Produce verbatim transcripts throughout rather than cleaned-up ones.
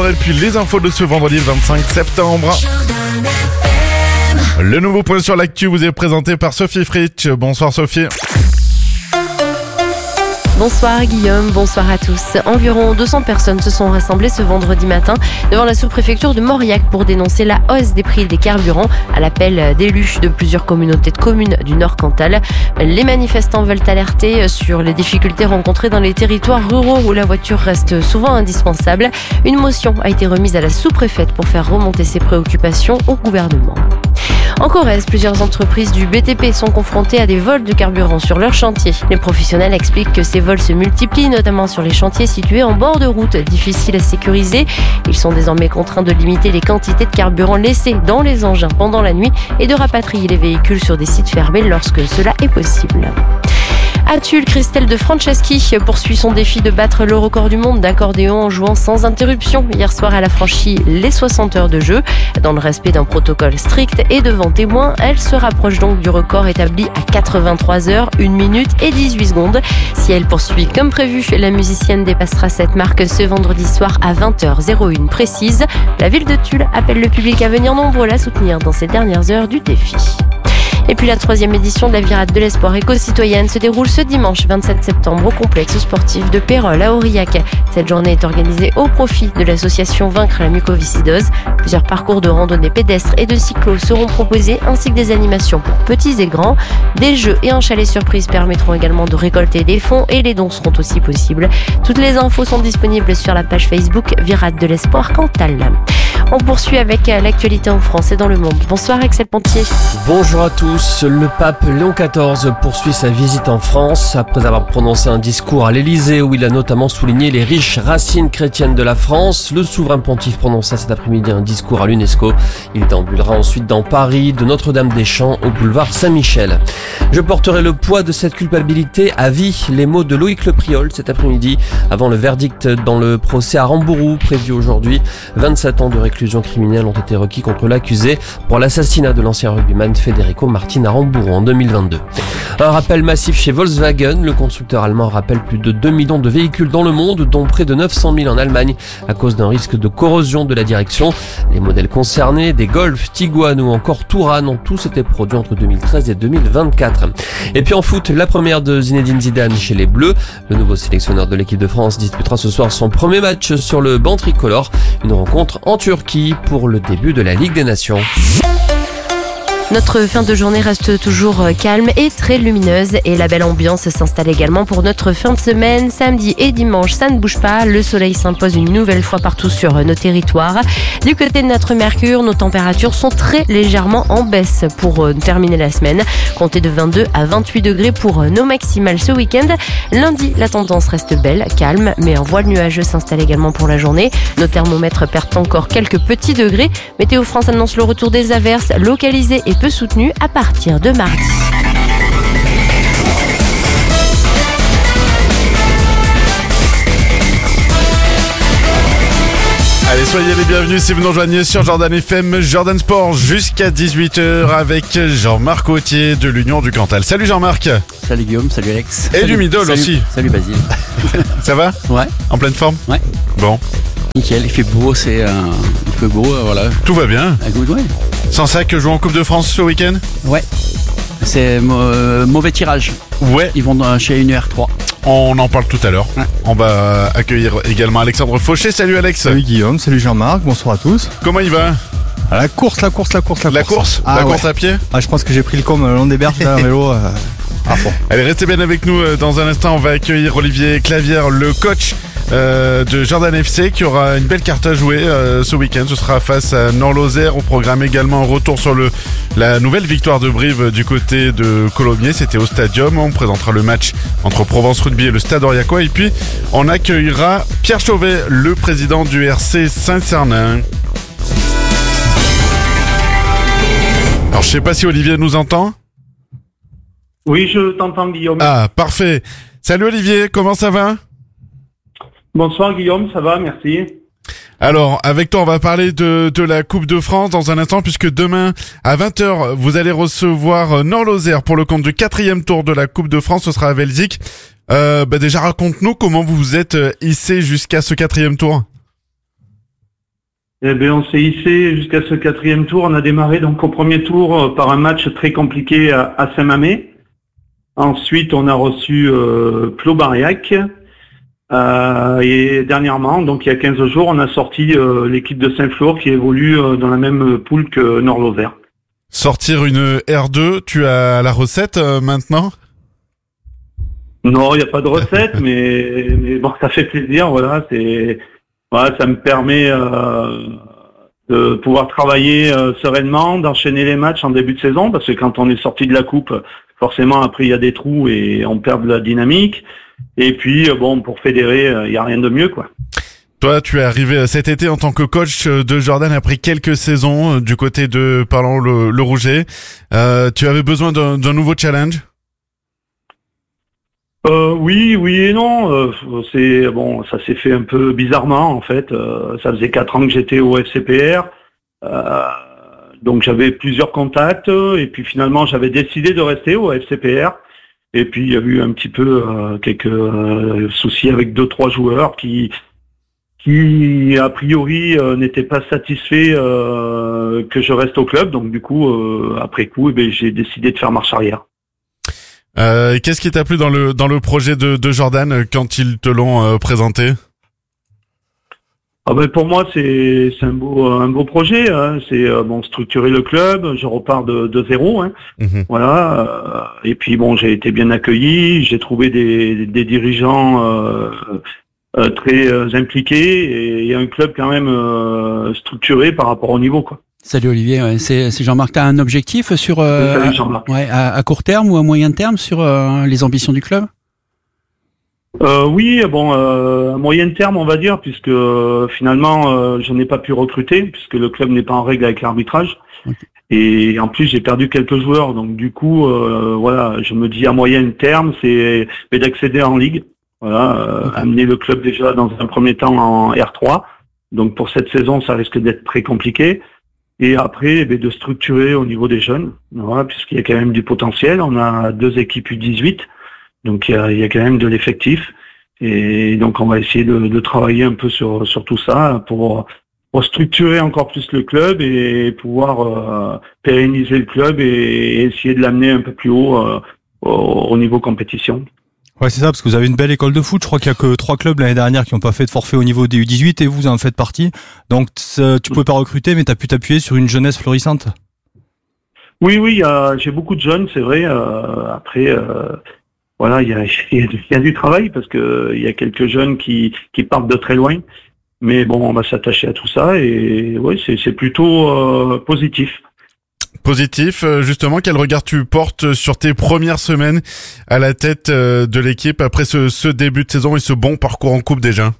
et puis les infos de ce vendredi vingt-cinq septembre. Le nouveau point sur l'actu vous est présenté par Sophie Fritsch. Bonsoir Sophie. Bonsoir Guillaume, bonsoir à tous. Environ deux cents personnes se sont rassemblées ce vendredi matin devant la sous-préfecture de Mauriac pour dénoncer la hausse des prix des carburants à l'appel d'élus de plusieurs communautés de communes du Nord-Cantal. Les manifestants veulent alerter sur les difficultés rencontrées dans les territoires ruraux où la voiture reste souvent indispensable. Une motion a été remise à la sous-préfète pour faire remonter ses préoccupations au gouvernement. En Corrèze, plusieurs entreprises du B T P sont confrontées à des vols de carburant sur leurs chantiers. Les professionnels expliquent que ces vols se multiplient, notamment sur les chantiers situés en bord de route, difficiles à sécuriser. Ils sont désormais contraints de limiter les quantités de carburant laissées dans les engins pendant la nuit et de rapatrier les véhicules sur des sites fermés lorsque cela est possible. À Tulle, Christelle de Franceschi poursuit son défi de battre le record du monde d'accordéon en jouant sans interruption. Hier soir, elle a franchi les soixante heures de jeu. Dans le respect d'un protocole strict et devant témoins, elle se rapproche donc du record établi à quatre-vingt-trois heures, une minute et dix-huit secondes. Si elle poursuit comme prévu, la musicienne dépassera cette marque ce vendredi soir à vingt heures une précise. La ville de Tulle appelle le public à venir nombreux la soutenir dans ces dernières heures du défi. Et puis la troisième édition de la Virade de l'Espoir éco-citoyenne se déroule ce dimanche vingt-sept septembre au complexe sportif de Pérols à Aurillac. Cette journée est organisée au profit de l'association Vaincre la mucoviscidose. Plusieurs parcours de randonnée pédestre et de cyclo seront proposés ainsi que des animations pour petits et grands. Des jeux et un chalet surprise permettront également de récolter des fonds et les dons seront aussi possibles. Toutes les infos sont disponibles sur la page Facebook Virade de l'Espoir Cantal. On poursuit avec l'actualité en France et dans le monde. Bonsoir Axel Pontier. Bonjour à tous. Le pape Léon quatorze poursuit sa visite en France après avoir prononcé un discours à l'Élysée où il a notamment souligné les riches racines chrétiennes de la France. Le souverain pontife prononça cet après-midi un discours à l'UNESCO. Il déambulera ensuite dans Paris, de Notre-Dame-des-Champs au boulevard Saint-Michel. Je porterai le poids de cette culpabilité à vie. Les mots de Loïc Le Priol cet après-midi avant le verdict dans le procès à Rambourou prévu aujourd'hui. vingt-sept ans de réclusion criminelle ont été requis contre l'accusé pour l'assassinat de l'ancien rugbyman Federico Martin à Rambourou en deux mille vingt-deux. Un rappel massif chez Volkswagen. Le constructeur allemand rappelle plus de deux millions de véhicules dans le monde, dont près de neuf cent mille en Allemagne, à cause d'un risque de corrosion de la direction. Les modèles concernés, des Golf, Tiguan ou encore Touran, ont tous été produits entre deux mille treize et deux mille vingt-quatre. Et puis en foot, la première de Zinedine Zidane chez les Bleus. Le nouveau sélectionneur de l'équipe de France disputera ce soir son premier match sur le banc tricolore. Une rencontre en Turquie pour le début de la Ligue des Nations. Notre fin de journée reste toujours calme et très lumineuse et la belle ambiance s'installe également pour notre fin de semaine. Samedi et dimanche, ça ne bouge pas. Le soleil s'impose une nouvelle fois partout sur nos territoires. Du côté de notre Mercure, nos températures sont très légèrement en baisse pour terminer la semaine. Comptez de vingt-deux à vingt-huit degrés pour nos maximales ce week-end. Lundi, la tendance reste belle, calme, mais un voile nuageux s'installe également pour la journée. Nos thermomètres perdent encore quelques petits degrés. Météo France annonce le retour des averses localisées et peu soutenu à partir de mardi. Allez, soyez les bienvenus si vous nous rejoignez sur Jordan F M, Jordan Sport jusqu'à dix-huit heures avec Jean-Marc Autier de l'Union du Cantal. Salut Jean-Marc. Salut Guillaume, salut Alex. Et salut, du Midol salut, aussi. Salut Basile. Ça va? Ouais. En pleine forme? Ouais. Bon. Nickel, il fait beau, c'est euh, il fait beau, euh, voilà. Tout va bien. Ah, good, ouais. Sans ça que joue en Coupe de France ce week-end? Ouais. C'est euh, mauvais tirage. Ouais. Ils vont dans, chez une R trois. On en parle tout à l'heure. Ouais. On va accueillir également Alexandre Fauché. Salut Alex. Salut Guillaume, salut Jean-Marc, bonsoir à tous. Comment il va? À la course, la course, la course, la, La course, Ah, La ouais. course à pied. Ah, je pense que j'ai pris le com le long des berges là, en vélo. Euh, à fond. Allez, restez bien avec nous. Dans un instant, on va accueillir Olivier Clavière, le coach euh, de Jordan F C, qui aura une belle carte à jouer euh, ce week-end. Ce sera face à Nord-Lozère. Au programme également un retour sur le, la nouvelle victoire de Brive du côté de Colomiers. C'était au Stadium. On présentera le match entre Provence Rugby et le Stade Oriacois. Et puis, on accueillera Pierre Chauvet, le président du R C Saint-Cernin. Alors, je sais pas si Olivier nous entend. Oui, je t'entends, Guillaume. Ah, parfait. Salut Olivier, comment ça va? Bonsoir, Guillaume, ça va, merci. Alors, avec toi, on va parler de, de la Coupe de France dans un instant, puisque demain, à vingt heures, vous allez recevoir Nord-Lozère pour le compte du quatrième tour de la Coupe de France. Ce sera à Velzic. Euh, bah déjà, raconte-nous comment vous vous êtes hissé jusqu'à ce quatrième tour. Eh bien, on s'est hissé jusqu'à ce quatrième tour. On a démarré donc au premier tour euh, par un match très compliqué à, à Saint-Mamé. Ensuite, on a reçu euh, Ploubariac. Euh, et dernièrement, donc il y a quinze jours, on a sorti euh, l'équipe de Saint-Flour qui évolue euh, dans la même poule que Nord-Lozère. Sortir une R deux, tu as la recette euh, maintenant? Non, il n'y a pas de recette, mais, mais bon, ça fait plaisir. Voilà, c'est, voilà, ça me permet euh, de pouvoir travailler euh, sereinement, d'enchaîner les matchs en début de saison, parce que quand on est sorti de la coupe, forcément après il y a des trous et on perd de la dynamique. Et puis bon, pour fédérer, il n'y a rien de mieux, quoi. Toi, tu es arrivé cet été en tant que coach de Jordan après quelques saisons du côté de Parlant le, le Rouget. Euh, tu avais besoin d'un, d'un nouveau challenge? Euh, oui, oui et non. Euh, c'est bon, ça s'est fait un peu bizarrement en fait. Euh, ça faisait quatre ans que j'étais au F C P R, euh, donc j'avais plusieurs contacts et puis finalement j'avais décidé de rester au F C P R. Et puis il y a eu un petit peu euh, quelques euh, soucis avec deux trois joueurs qui qui a priori euh, n'étaient pas satisfaits euh, que je reste au club. Donc du coup, euh, après coup, eh bien, j'ai décidé de faire marche arrière. Euh, qu'est-ce qui t'a plu dans le dans le projet de, de Jordan quand ils te l'ont euh, présenté? Ah ben pour moi c'est c'est un beau un beau projet. Hein. C'est euh, bon structurer le club. Je repars de de zéro. Hein. Mmh. Voilà. Euh, et puis bon, j'ai été bien accueilli. J'ai trouvé des des dirigeants euh, euh, très euh, impliqués et un club quand même euh, structuré par rapport au niveau, quoi. Salut Olivier, ouais, c'est, c'est Jean-Marc. T'as un objectif sur euh, Salut Jean-Marc. Ouais, à, à court terme ou à moyen terme sur euh, les ambitions du club? Euh, oui, bon, euh, à moyen terme, on va dire, puisque euh, finalement, euh, je n'ai pas pu recruter, puisque le club n'est pas en règle avec l'arbitrage. Okay. Et en plus, j'ai perdu quelques joueurs, donc du coup, euh, voilà, je me dis à moyen terme, c'est d'accéder en Ligue, voilà, euh, okay. Amener le club déjà dans un premier temps en R trois. Donc pour cette saison, ça risque d'être très compliqué. Et après, eh de structurer au niveau des jeunes, voilà, puisqu'il y a quand même du potentiel. On a deux équipes U dix-huit. Donc il y a, il y a quand même de l'effectif et donc on va essayer de, de travailler un peu sur sur tout ça pour, pour structurer encore plus le club et pouvoir euh, pérenniser le club et essayer de l'amener un peu plus haut euh, au, au niveau compétition. Ouais, c'est ça, parce que vous avez une belle école de foot. Je crois qu'il y a que trois clubs l'année dernière qui n'ont pas fait de forfait au niveau des U dix-huit et vous en faites partie. Donc tu pouvais pas recruter, mais tu as pu t'appuyer sur une jeunesse florissante. Oui, oui, y a, j'ai beaucoup de jeunes, c'est vrai. Euh, après. Euh, Voilà, il y a, il y a du travail parce que il y a quelques jeunes qui, qui partent de très loin, mais bon, on va s'attacher à tout ça et oui, c'est, c'est plutôt euh, positif. Positif, justement, quel regard tu portes sur tes premières semaines à la tête de l'équipe après ce, ce début de saison et ce bon parcours en coupe déjà?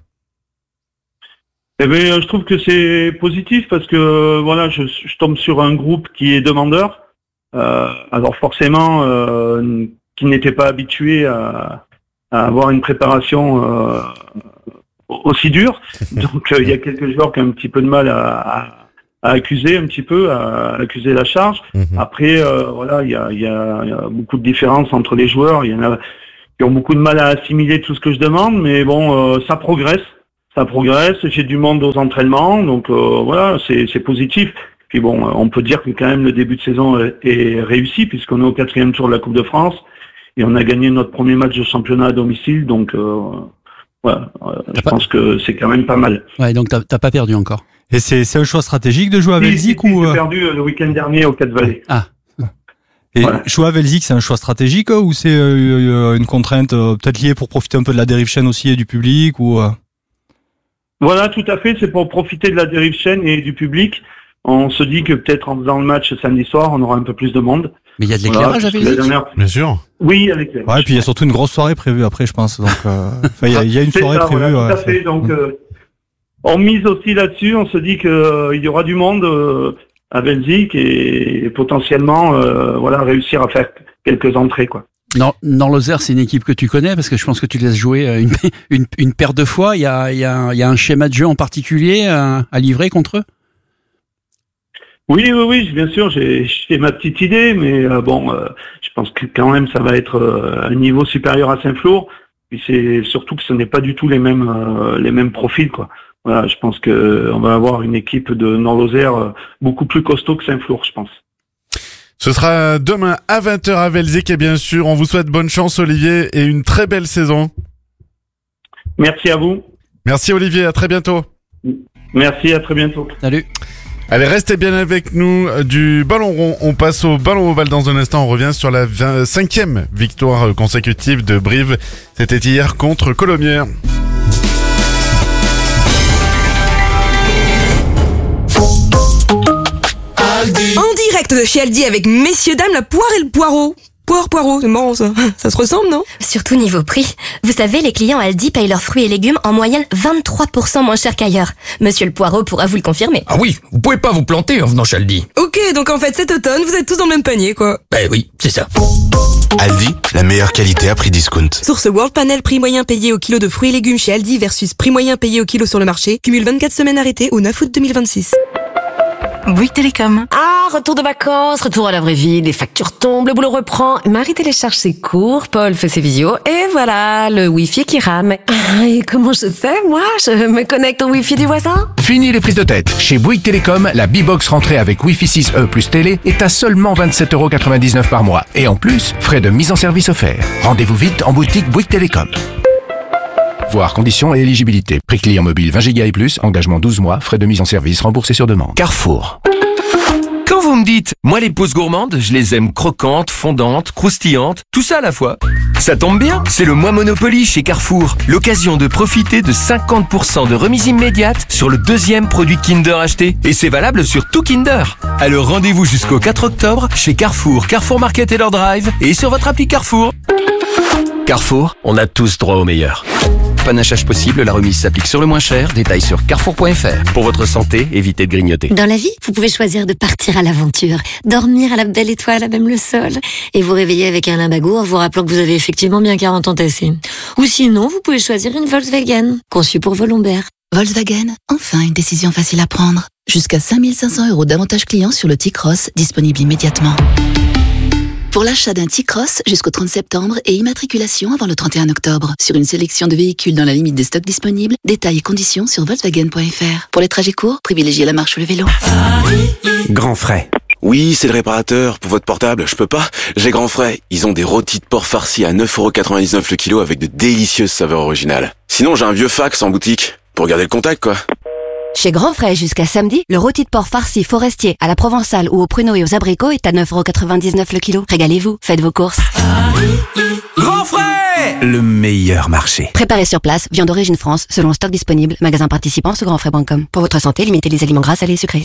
Eh bien, je trouve que c'est positif parce que voilà, je, je tombe sur un groupe qui est demandeur. Euh, alors forcément. Euh, qui n'étaient pas habitués à, à avoir une préparation euh, aussi dure. Donc il euh, y a quelques joueurs qui ont un petit peu de mal à, à, à accuser un petit peu, à accuser la charge. Mm-hmm. Après, euh, voilà, il y a, y, a, y a beaucoup de différences entre les joueurs. Il y en a qui ont beaucoup de mal à assimiler tout ce que je demande, mais bon, euh, ça progresse. Ça progresse. J'ai du monde aux entraînements, donc euh, voilà, c'est, c'est positif. Puis bon, on peut dire que quand même le début de saison est réussi puisqu'on est au quatrième tour de la Coupe de France. Et on a gagné notre premier match de championnat à domicile, donc euh, ouais, euh, je pas... pense que c'est quand même pas mal. Ouais, donc t'as, t'as pas perdu encore. Et c'est, c'est un choix stratégique de jouer à Velzic oui, ou J'ai perdu le week-end dernier au Quatre-Vallées. Ah. Et voilà. Jouer à Velzic, c'est un choix stratégique ou c'est euh, une contrainte euh, peut-être liée pour profiter un peu de la dérive chaîne aussi et du public ou euh... Voilà, tout à fait. C'est pour profiter de la dérive chaîne et du public. On se dit que peut-être en faisant le match samedi soir, on aura un peu plus de monde. Mais il y a de l'éclairage voilà, à Velzic. Dernière... Bien sûr. Oui, avec l'éclairage. Ouais, et puis il y a surtout une grosse soirée prévue après, je pense. Donc, euh... enfin, il y a, il y a une soirée ça, prévue. Voilà, tout ouais, à fait. Donc, euh, on mise aussi là-dessus. On se dit que euh, il y aura du monde euh, à Velzic et, et potentiellement, euh, voilà, réussir à faire quelques entrées, quoi. Non, Nord-Lozère, c'est une équipe que tu connais parce que je pense que tu laisses jouer une, une, une paire de fois. Il y a, il y a, il y a un schéma de jeu en particulier à, à livrer contre eux. Oui, oui, oui, bien sûr, j'ai, j'ai ma petite idée, mais euh, bon, euh, je pense que quand même ça va être euh, un niveau supérieur à Saint-Flour. Puis c'est surtout que ce n'est pas du tout les mêmes euh, les mêmes profils, quoi. Voilà, je pense que on va avoir une équipe de Nord-Lozère beaucoup plus costaud que Saint-Flour, je pense. Ce sera demain à vingt heures à Velzic et bien sûr, on vous souhaite bonne chance Olivier et une très belle saison. Merci à vous. Merci Olivier, à très bientôt. Merci, à très bientôt. Salut. Allez, restez bien avec nous. Du ballon rond, on passe au ballon ovale dans un instant. On revient sur la vingt-cinquième victoire consécutive de Brive. C'était hier contre Colomiers. En direct de chez Aldi avec messieurs dames la poire et le poireau. Poire, poireau, c'est marrant ça. Ça se ressemble, non? Surtout niveau prix. Vous savez, les clients Aldi payent leurs fruits et légumes en moyenne vingt-trois pour cent moins cher qu'ailleurs. Monsieur le Poireau pourra vous le confirmer. Ah oui, vous pouvez pas vous planter en venant chez Aldi. Ok, donc en fait cet automne, vous êtes tous dans le même panier, quoi. Ben oui, c'est ça. Aldi, la meilleure qualité à prix discount. Source World Panel, prix moyen payé au kilo de fruits et légumes chez Aldi versus prix moyen payé au kilo sur le marché. Cumule vingt-quatre semaines arrêtées au neuf août deux mille vingt-six. Bouygues Télécom. Ah, retour de vacances, retour à la vraie vie, les factures tombent, le boulot reprend. Marie télécharge ses cours, Paul fait ses visios, et voilà, le Wi-Fi qui rame. Ah, et comment je fais, moi? Je me connecte au Wi-Fi du voisin? Fini les prises de tête. Chez Bouygues Télécom, la B-Box rentrée avec Wi-Fi six E plus télé est à seulement vingt-sept euros quatre-vingt-dix-neuf par mois. Et en plus, frais de mise en service offerts. Rendez-vous vite en boutique Bouygues Télécom. Voir conditions et éligibilité. Prix client mobile vingt giga et plus, engagement douze mois, frais de mise en service remboursés sur demande. Carrefour. Quand vous me dites, moi les pousses gourmandes, je les aime croquantes, fondantes, croustillantes, tout ça à la fois. Ça tombe bien, c'est le mois Monopoly chez Carrefour. L'occasion de profiter de cinquante pour cent de remise immédiate sur le deuxième produit Kinder acheté. Et c'est valable sur tout Kinder. Alors rendez-vous jusqu'au quatre octobre chez Carrefour, Carrefour Market et leur drive et sur votre appli Carrefour. Carrefour, on a tous droit au meilleur. Panachage possible, la remise s'applique sur le moins cher. Détails sur carrefour point f r. Pour votre santé, évitez de grignoter. Dans la vie, vous pouvez choisir de partir à l'aventure, dormir à la belle étoile, à même le sol, et vous réveiller avec un limbago en vous rappelant que vous avez effectivement bien quarante ans tassés. Ou sinon, vous pouvez choisir une Volkswagen, conçue pour vos lombaires. Volkswagen, enfin une décision facile à prendre. Jusqu'à cinq mille cinq cents euros d'avantages clients sur le T-Cross, disponible immédiatement. Pour l'achat d'un T-Cross jusqu'au trente septembre et immatriculation avant le trente et un octobre. Sur une sélection de véhicules dans la limite des stocks disponibles, détails et conditions sur volkswagen point f r. Pour les trajets courts, privilégiez la marche ou le vélo. Grand Frais. Oui, c'est le réparateur. Pour votre portable, je peux pas. J'ai Grand Frais. Ils ont des rôtis de porc farcis à neuf euros quatre-vingt-dix-neuf le kilo avec de délicieuses saveurs originales. Sinon, j'ai un vieux fax en boutique. Pour garder le contact, quoi. Chez Grand Frais, jusqu'à samedi, le rôti de porc farci forestier à la provençale ou aux pruneaux et aux abricots est à neuf euros quatre-vingt-dix-neuf le kilo. Régalez-vous, faites vos courses. Grand Frais, le meilleur marché. Préparé sur place, viande d'origine France, selon stock disponible, magasin participant sur grand frais point com. Pour votre santé, limitez les aliments gras, salés et sucrés.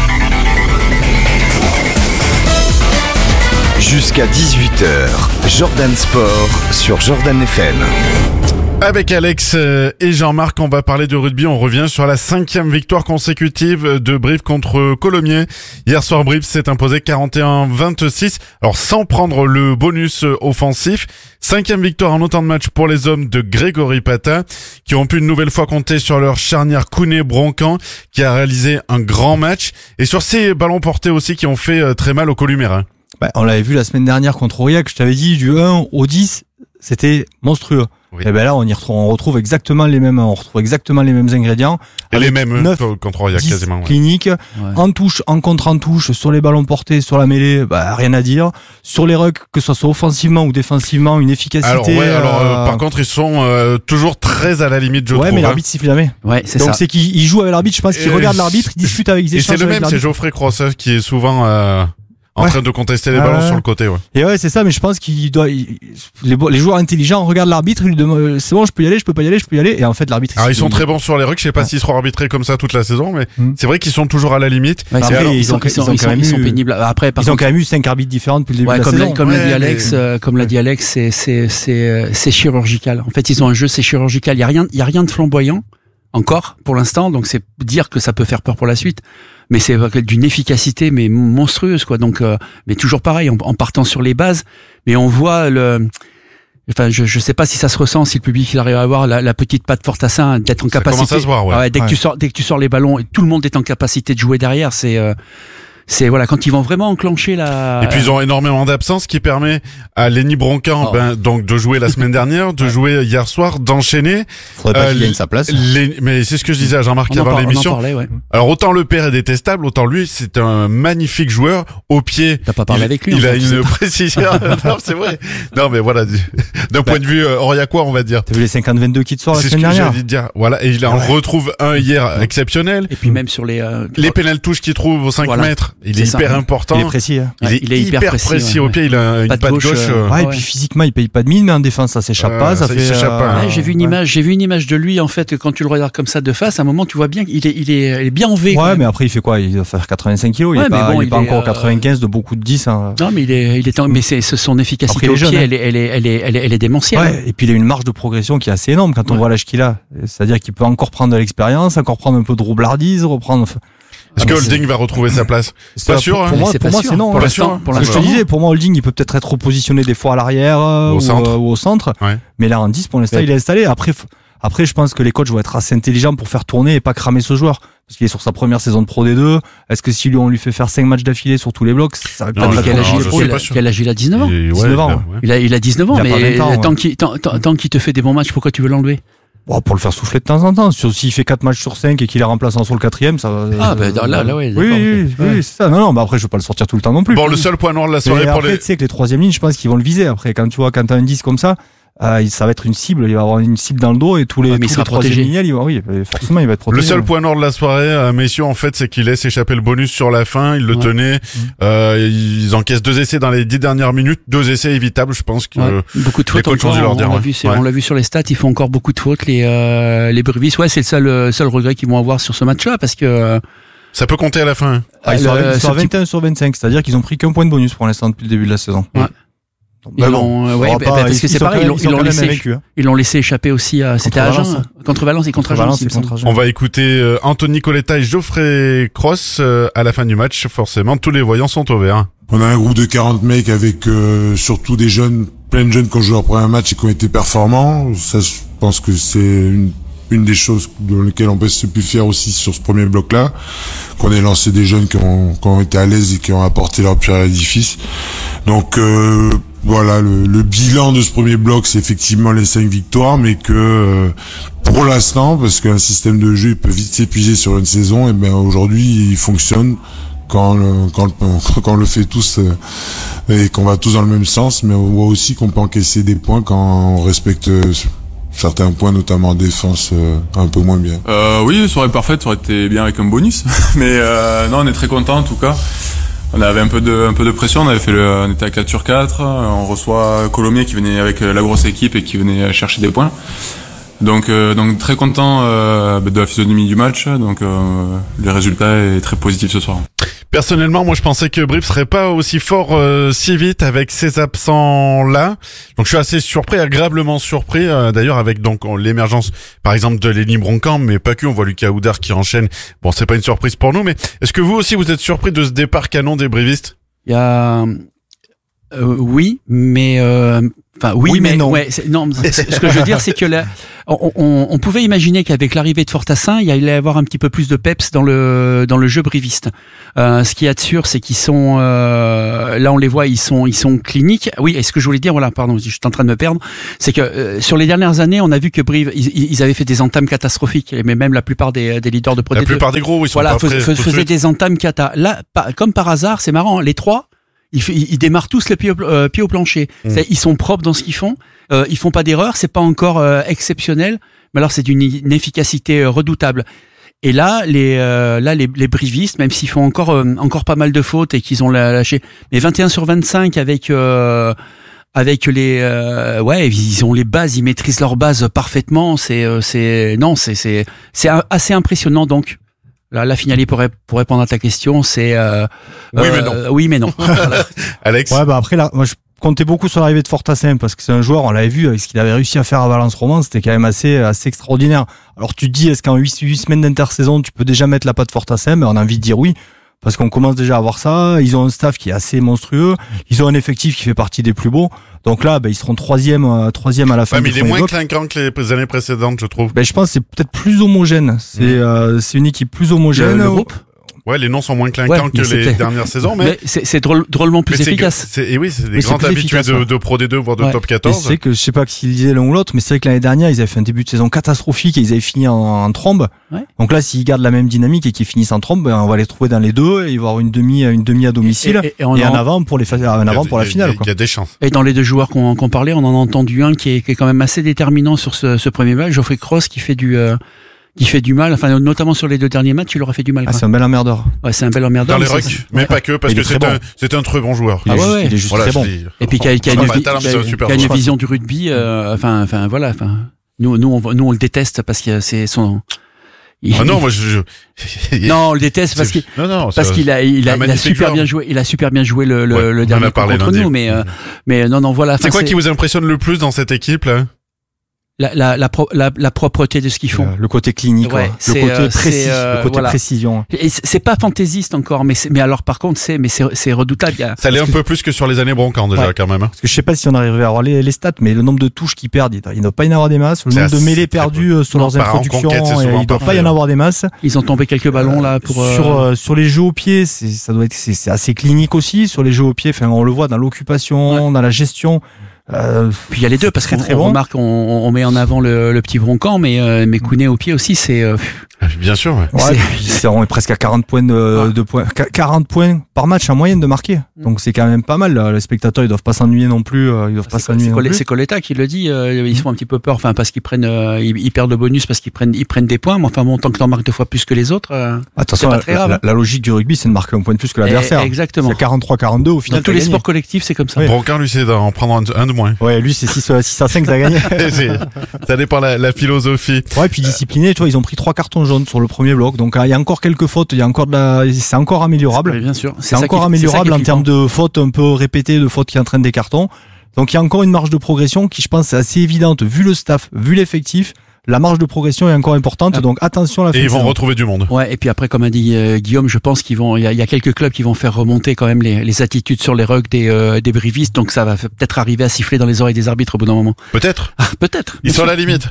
Jusqu'à dix-huit heures, Jordan Sport sur Jordan F M. Avec Alex et Jean-Marc, on va parler de rugby. On revient sur la cinquième victoire consécutive de Brive contre Colomiers. Hier soir, Brive s'est imposé quarante et un vingt-six. Alors, sans prendre le bonus offensif. Cinquième victoire en autant de matchs pour les hommes de Grégory Patin, qui ont pu une nouvelle fois compter sur leur charnière Kounet-Broncan, qui a réalisé un grand match. Et sur ces ballons portés aussi, qui ont fait très mal aux Columérains. Bah, on l'avait vu la semaine dernière contre Aurillac. Je t'avais dit, du un au dix, c'était monstrueux. Oui. Et ben là, on y retrouve, on retrouve exactement les mêmes, on retrouve exactement les mêmes ingrédients. Et les mêmes neuf contre Aurillac quasiment. Ouais. Cliniques, ouais. En touche, en contre en touche, sur les ballons portés, sur la mêlée, bah, rien à dire. Sur les rucks, que ce soit offensivement ou défensivement, une efficacité. Alors, ouais, alors, euh, par contre, ils sont, euh, toujours très à la limite, je ouais, trouve. Ouais, mais l'arbitre siffle jamais. Ouais, c'est Donc, ça. c'est qu'il joue avec l'arbitre, je pense qu'il regarde l'arbitre, il discute avec, il échange. Et c'est le même, c'est Geoffrey Cross, qui est souvent, euh, en ouais. train de contester les ballons euh... sur le côté, ouais. Et ouais, c'est ça, mais je pense qu'il doit, il, les, les joueurs intelligents regardent l'arbitre, ils lui demandent, c'est bon, je peux y aller, je peux pas y aller, je peux y aller, et en fait, l'arbitre. Alors, ils sont très bons sur les rucks, je sais pas ouais. s'ils seront arbitrés comme ça toute la saison, mais mmh. c'est vrai qu'ils sont toujours à la limite. Ouais, après, alors, ils, ils, ont, ils, sont, ils, ont, ils, sont, ils sont pénibles. Après, par ils contre, ont quand même eu cinq arbitres différents depuis le début ouais, de la comme saison. La, comme ouais, l'a dit Alex, mais... euh, comme l'a dit Alex, c'est, c'est, c'est, c'est chirurgical. En fait, ils ont un jeu, c'est chirurgical. Il y a rien, il y a rien de flamboyant. Encore, pour l'instant, donc c'est dire que ça peut faire peur pour la suite, mais c'est d'une efficacité mais monstrueuse, quoi. Donc, euh, mais toujours pareil, en, en partant sur les bases, mais on voit le, enfin, je je sais pas si ça se ressent, si le public il arrive à avoir la, la petite patte Fortassin, d'être en ça capacité. Ça commence à se voir, ouais. Ah ouais, dès ouais. que tu sors, dès que tu sors les ballons, et tout le monde est en capacité de jouer derrière, c'est. Euh, C'est voilà quand ils vont vraiment enclencher la. Et puis ils ont énormément d'absence, ce qui permet à Lenny Broncan, oh. ben donc de jouer la semaine dernière, de jouer hier soir, d'enchaîner. Faudrait pas euh, qu'il gagne sa place. Les... Mais c'est ce que je disais à Jean-Marc on avant par... l'émission. Parlait, ouais. Alors autant le père est détestable, autant lui c'est un magnifique joueur au pied. T'as pas parlé il, avec lui. Il a fait, une précision. Non, c'est vrai. Non mais voilà, d'un point de vue euh, oriacois on va dire. T'as vu les cinquante vingt-deux qui te sortent la c'est semaine ce que dernière. J'ai envie de dire. Voilà et il en ouais. retrouve un hier exceptionnel. Et puis même sur les euh... les pénales touches qu'il trouve aux cinq voilà. mètres, il est, est hyper ça, important. Il est précis. Hein. Il, est il est hyper, hyper précis, précis ouais. au pied, il a une patte gauche. gauche euh... Ouais, et puis physiquement, il paye pas de mine, mais en défense, ça s'échappe euh, pas. Ça, ça fait. Euh... Pas, ouais, j'ai vu une image, j'ai vu une image de lui en fait quand tu le regardes comme ça de face. À un moment, tu vois bien qu'il est, il est, il est bien en V. Ouais, mais après, il fait quoi? Il va faire quatre-vingt-cinq kilos. Il ouais, est pas, bon, il est pas est, encore euh... quatre-vingt-quinze de beaucoup de dix. Hein. Non, mais il est, il est, en... mais c'est son efficacité après, au pied, elle est, elle est, elle est, elle est, elle est démentielle. Ouais, et puis il a une marge de progression qui est assez énorme quand on voit l'âge qu'il a. C'est-à-dire qu'il peut encore prendre de l'expérience, encore prendre un peu de roublardise, reprendre. Est-ce que Holding va retrouver sa place? C'est pas sûr. Pour, hein. pour moi, pour moi, c'est non. Pour l'instant, pour l'instant. Je te disais, pour moi, Holding, il peut peut-être être repositionné des fois à l'arrière au ou, centre. Euh, ou au centre. Ouais. Mais là, en dix, pour l'instant, ouais. il est installé. Après, après, je pense que les coachs vont être assez intelligents pour faire tourner et pas cramer ce joueur. Parce qu'il est sur sa première saison de Pro D deux. Est-ce que si lui, on lui fait faire cinq matchs d'affilée sur tous les blocs, ça va pas être quel âge il a? Quel âge il a? dix-neuf ans. dix-neuf ans. Il a, il a dix-neuf ans, mais tant qu'il, tant, tant qu'il te fait des bons matchs, pourquoi tu veux l'enlever? Bon, pour le faire souffler de temps en temps. S'il fait quatre matchs sur cinq et qu'il est remplaçant sur le quatrième, ça va. Ah, ben bah, là, là, ouais. Oui, oui, oui, oui c'est ça. Non, non, bah après, je vais pas le sortir tout le temps non plus. Bon, le seul point noir de la soirée mais pour après, les. Tu sais que les troisième lignes, je pense qu'ils vont le viser. Après, quand tu vois, quand t'as un dix comme ça, euh, ça va être une cible. Il va avoir une cible dans le dos et tous les, ouais, tous les troisième lignes, il va, oui, forcément, il va être protégé. Le seul point noir de la soirée, euh, messieurs, en fait, c'est qu'il laisse échapper le bonus sur la fin. Il le ouais. tenait. Mmh. Euh, ils encaissent deux essais dans les dix dernières minutes. Deux essais évitables. Je pense que ouais. beaucoup de fautes. Les coachs ont dû leur dire. On l'a vu, ouais. ouais. vu sur les stats. Ils font encore beaucoup de fautes. Les euh, les Bruvis. Ouais, c'est le seul seul regret qu'ils vont avoir sur ce match-là parce que. Ça peut compter à la fin. Ah, ils, le, sont, ils sont à vingt et un sur vingt-cinq, c'est-à-dire qu'ils ont pris qu'un point de bonus pour l'instant depuis le début de la saison. Ouais. Ils bah l'ont, bon, ouais, bah, pas, parce que c'est pareil, ils l'ont, ils l'ont laissé, vécu, hein. ils l'ont laissé échapper aussi à, c'était à Agen, contre Valence et contre Agen. On va écouter euh, Anthony Coletta et Geoffrey Cross euh, à la fin du match. Forcément, tous les voyants sont au vert. On a un groupe de quarante mecs avec euh, surtout des jeunes, plein de jeunes qui ont joué leur premier match et qui ont été performants. Ça, je pense que c'est une une des choses dans lesquelles on peut se plus fier aussi sur ce premier bloc-là, qu'on ait lancé des jeunes qui ont, qui ont été à l'aise et qui ont apporté leur pierre à l'édifice. Donc euh, voilà, le, le bilan de ce premier bloc, c'est effectivement les cinq victoires, mais que euh, pour l'instant, parce qu'un système de jeu il peut vite s'épuiser sur une saison, et ben aujourd'hui il fonctionne quand le, quand, le, quand on le fait tous euh, et qu'on va tous dans le même sens, mais on voit aussi qu'on peut encaisser des points quand on respecte euh, certains points, notamment en défense, euh, un peu moins bien. Euh, oui, ça aurait parfait, ça aurait été bien avec un bonus. Mais euh, non, on est très content en tout cas. On avait un peu de, un peu de pression, on avait fait le, on était à quatre sur quatre. On reçoit Colomiers qui venait avec la grosse équipe et qui venait chercher des points. Donc, euh, donc très content euh, de la physionomie du match. Donc, euh, le résultat est très positif ce soir. Personnellement, moi, je pensais que Brive serait pas aussi fort euh, si vite avec ces absents-là. Donc, je suis assez surpris, agréablement surpris. Euh, d'ailleurs, avec donc l'émergence, par exemple, de Lenny Broncan, mais pas que. On voit Lucas Houdard qui enchaîne. Bon, c'est pas une surprise pour nous, mais est-ce que vous aussi vous êtes surpris de ce départ canon des brivistes? Il y a, euh, oui, mais. Euh... Enfin oui, oui mais, mais non. Ouais, non. Ce que je veux dire, c'est que là, on, on, on pouvait imaginer qu'avec l'arrivée de Fortassin, il allait y avoir un petit peu plus de peps dans le dans le jeu briviste. Euh, ce qu'il y a de sûr, c'est qu'ils sont euh, là, on les voit, ils sont ils sont cliniques. Oui, et ce que je voulais dire, voilà, pardon, je suis en train de me perdre, c'est que euh, sur les dernières années, on a vu que Brive, ils, ils avaient fait des entames catastrophiques, mais même la plupart des, des leaders de Pro D deux. La plupart des gros, ils sont voilà, pas fais, frais, faisaient des entames cata. Là, par, comme par hasard, c'est marrant, les trois. Ils, ils démarrent tous le pied au, euh, pied au plancher. Mmh. Ils sont propres dans ce qu'ils font. Euh, ils font pas d'erreur. C'est pas encore euh, exceptionnel, mais alors c'est d'une une efficacité euh, redoutable. Et là, les euh, là les, les brivistes, même s'ils font encore euh, encore pas mal de fautes et qu'ils ont lâché, mais vingt et un sur vingt-cinq avec euh, avec les euh, ouais, ils ont les bases, ils maîtrisent leurs bases parfaitement. C'est euh, c'est non, c'est c'est c'est assez impressionnant donc. Là, la finale pour, pour répondre à ta question, c'est euh, oui, mais non. Euh, oui mais non. Alex. Ouais, bah après là, moi je comptais beaucoup sur l'arrivée de Fortassin parce que c'est un joueur, on l'avait vu avec ce qu'il avait réussi à faire à Valence Romand, c'était quand même assez assez extraordinaire. Alors tu te dis, est-ce qu'en huit semaines d'intersaison, tu peux déjà mettre la patte Fortassin? Mais on a envie de dire oui. Parce qu'on commence déjà à voir ça, ils ont un staff qui est assez monstrueux, ils ont un effectif qui fait partie des plus beaux. Donc là, ben, ils seront troisième, euh, troisième à la fin. Ouais, mais il est moins bloc. clinquant que les années précédentes, je trouve. Ben, je pense que c'est peut-être plus homogène. C'est, mmh. euh, c'est une équipe plus homogène. Le, le groupe Ouais, les noms sont moins clinquants Ouais, que mais les c'était- dernières saisons, mais, Mais c'est c'est drôle- drôlement plus mais c'est efficace. que- c'est- et oui, c'est des Mais c'est grands plus habitués efficace, de, ouais. de Pro D deux, voire de Ouais. Top Et quatorze. c'est que je sais pas s'ils disaient l'un ou l'autre, mais c'est vrai que l'année dernière, ils avaient fait un début de saison catastrophique et ils avaient fini en, en trombe. Ouais. Donc là, s'ils gardent la même dynamique et qu'ils finissent en trombe, ben, on va les trouver dans les deux et il va y avoir une demi, une demi à domicile Et- et, et- et on en en- avant pour les, fa- en avant pour la Il y a- finale, Il quoi. y a des chances. Et dans les deux joueurs qu'on qu'on parlait, on en a entendu un qui est, qui est quand même assez déterminant sur ce, ce premier match, Geoffrey Cross, qui fait du euh, qui fait du mal, enfin notamment sur les deux derniers matchs, il leur a fait du mal. Ah, quoi. c'est un bel emmerdeur. Ouais, c'est un bel emmerdeur. Dans les mais c'est- rucks, mais pas que, parce Il est que très c'est bon. un, c'est un très bon joueur. Il Ah est ouais, juste, ouais. il est juste Voilà, très je bon. dis- Et puis qui a, qui a Enfin, une, pas vi- de talent, mais qui a- c'est un super qui a une joueur. vision du rugby, euh, enfin, enfin voilà, enfin nous, nous, on, nous on le déteste parce que c'est son. il- Ah non, moi je. je- Non, on le déteste parce qu'il Non, non, parce c'est- qu'il a il a, un il a magnifique super joueur. bien joué, il a super bien joué le, le, Ouais, le on en dernier a parlé coup contre lundi. nous, mais euh, mais non non voilà. C'est enfin, quoi qui vous impressionne le plus dans cette équipe là? la, la, la, pro- la, la propreté de ce qu'ils font. Euh, Le côté clinique, Ouais, quoi. c'est, le côté euh, précis, c'est, euh, le côté voilà. précision. Et c'est c'est pas fantaisiste encore, mais c'est, mais alors par contre c'est mais c'est c'est redoutable. Il y a- Ça l'est un peu plus que sur les années Broncan déjà Ouais. quand même. hein. Parce que je sais pas si on arriverait à avoir les, les stats, mais le nombre de touches qu'ils perdent, il doit, il doit pas y en avoir des masses. Le C'est nombre de assez mêlées très perdues peu. euh, sur Non, leurs par en introductions, conquête, c'est euh, souvent il doit pas pas y fait, en hein. avoir des masses. Ils ont tombé quelques ballons là pour. euh, Sur euh, sur les jeux au pied, c'est ça doit être c'est c'est assez clinique aussi. Sur les jeux au pied, enfin on le voit dans l'occupation, dans la gestion. Euh, Puis il y a les deux parce très, qu'on très on bon. remarque, on, on met en avant le, le petit Broncan, mais euh, mais Kounet au pied aussi, c'est. euh, Bien sûr, ouais. Ouais, C'est- puis c'est- on est presque à quarante points de, de points, Qu- quarante points par match en moyenne de marquer. Donc c'est quand même pas mal. là. Les spectateurs, ils doivent pas s'ennuyer non plus. euh, Ils doivent pas C'est s'ennuyer c'est non Collet- plus. c'est Coletta qui le dit. euh, ils font un petit peu peur, enfin parce qu'ils prennent, euh, ils, ils perdent le bonus parce qu'ils prennent, ils prennent des points. Mais enfin bon, tant que t'en marques deux fois plus que les autres, euh, Attention, c'est pas la, très grave. la- la logique du rugby, c'est de marquer un point de plus que l'adversaire. Eh, exactement. C'est quarante-trois quarante-deux au final. Dans tous t'as les gagné. sports collectifs, c'est comme ça. Oui. Broncan lui c'est d'en prendre un, un de moins. Ouais, lui c'est six à cinq, t'as gagné. C'est- ça dépend la, la philosophie. Ouais, puis discipliné, tu vois, ils ont pris trois cartons jaunes sur le premier bloc. Donc il y a encore quelques fautes, il y a encore de la, c'est encore améliorable. Oui, bien sûr. C'est ça encore qui- améliorable c'est ça en qui est termes de fautes un peu répétées, de fautes qui entraînent des cartons. Donc il y a encore une marge de progression qui, je pense, est assez évidente vu le staff, vu l'effectif. La marge de progression est encore importante, Ah. donc attention à la fin Et de ils vont saison. retrouver du monde. Ouais, et puis après, comme a dit euh, Guillaume, je pense qu'ils vont, il y, a- il y a quelques clubs qui vont faire remonter quand même les, les attitudes sur les rugs des, euh, des brivistes, donc ça va f- peut-être arriver à siffler dans les oreilles des arbitres au bout d'un moment. Peut-être. Ah, peut-être. Ils sont à la limite.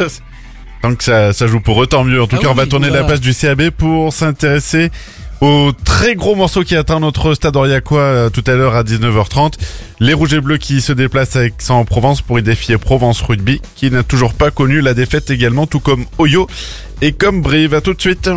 Tant que ça, ça joue pour eux, tant mieux. En tout Ah cas, on oui, va tourner voilà. la page du C A B pour s'intéresser au très gros morceau qui atteint notre stade Aurillacois euh, tout à l'heure à dix-neuf heures trente. Les Rouges et Bleus qui se déplacent avec Aix-en-Provence pour y défier Provence Rugby, qui n'a toujours pas connu la défaite également, tout comme Oyo et comme Brive. À tout de suite.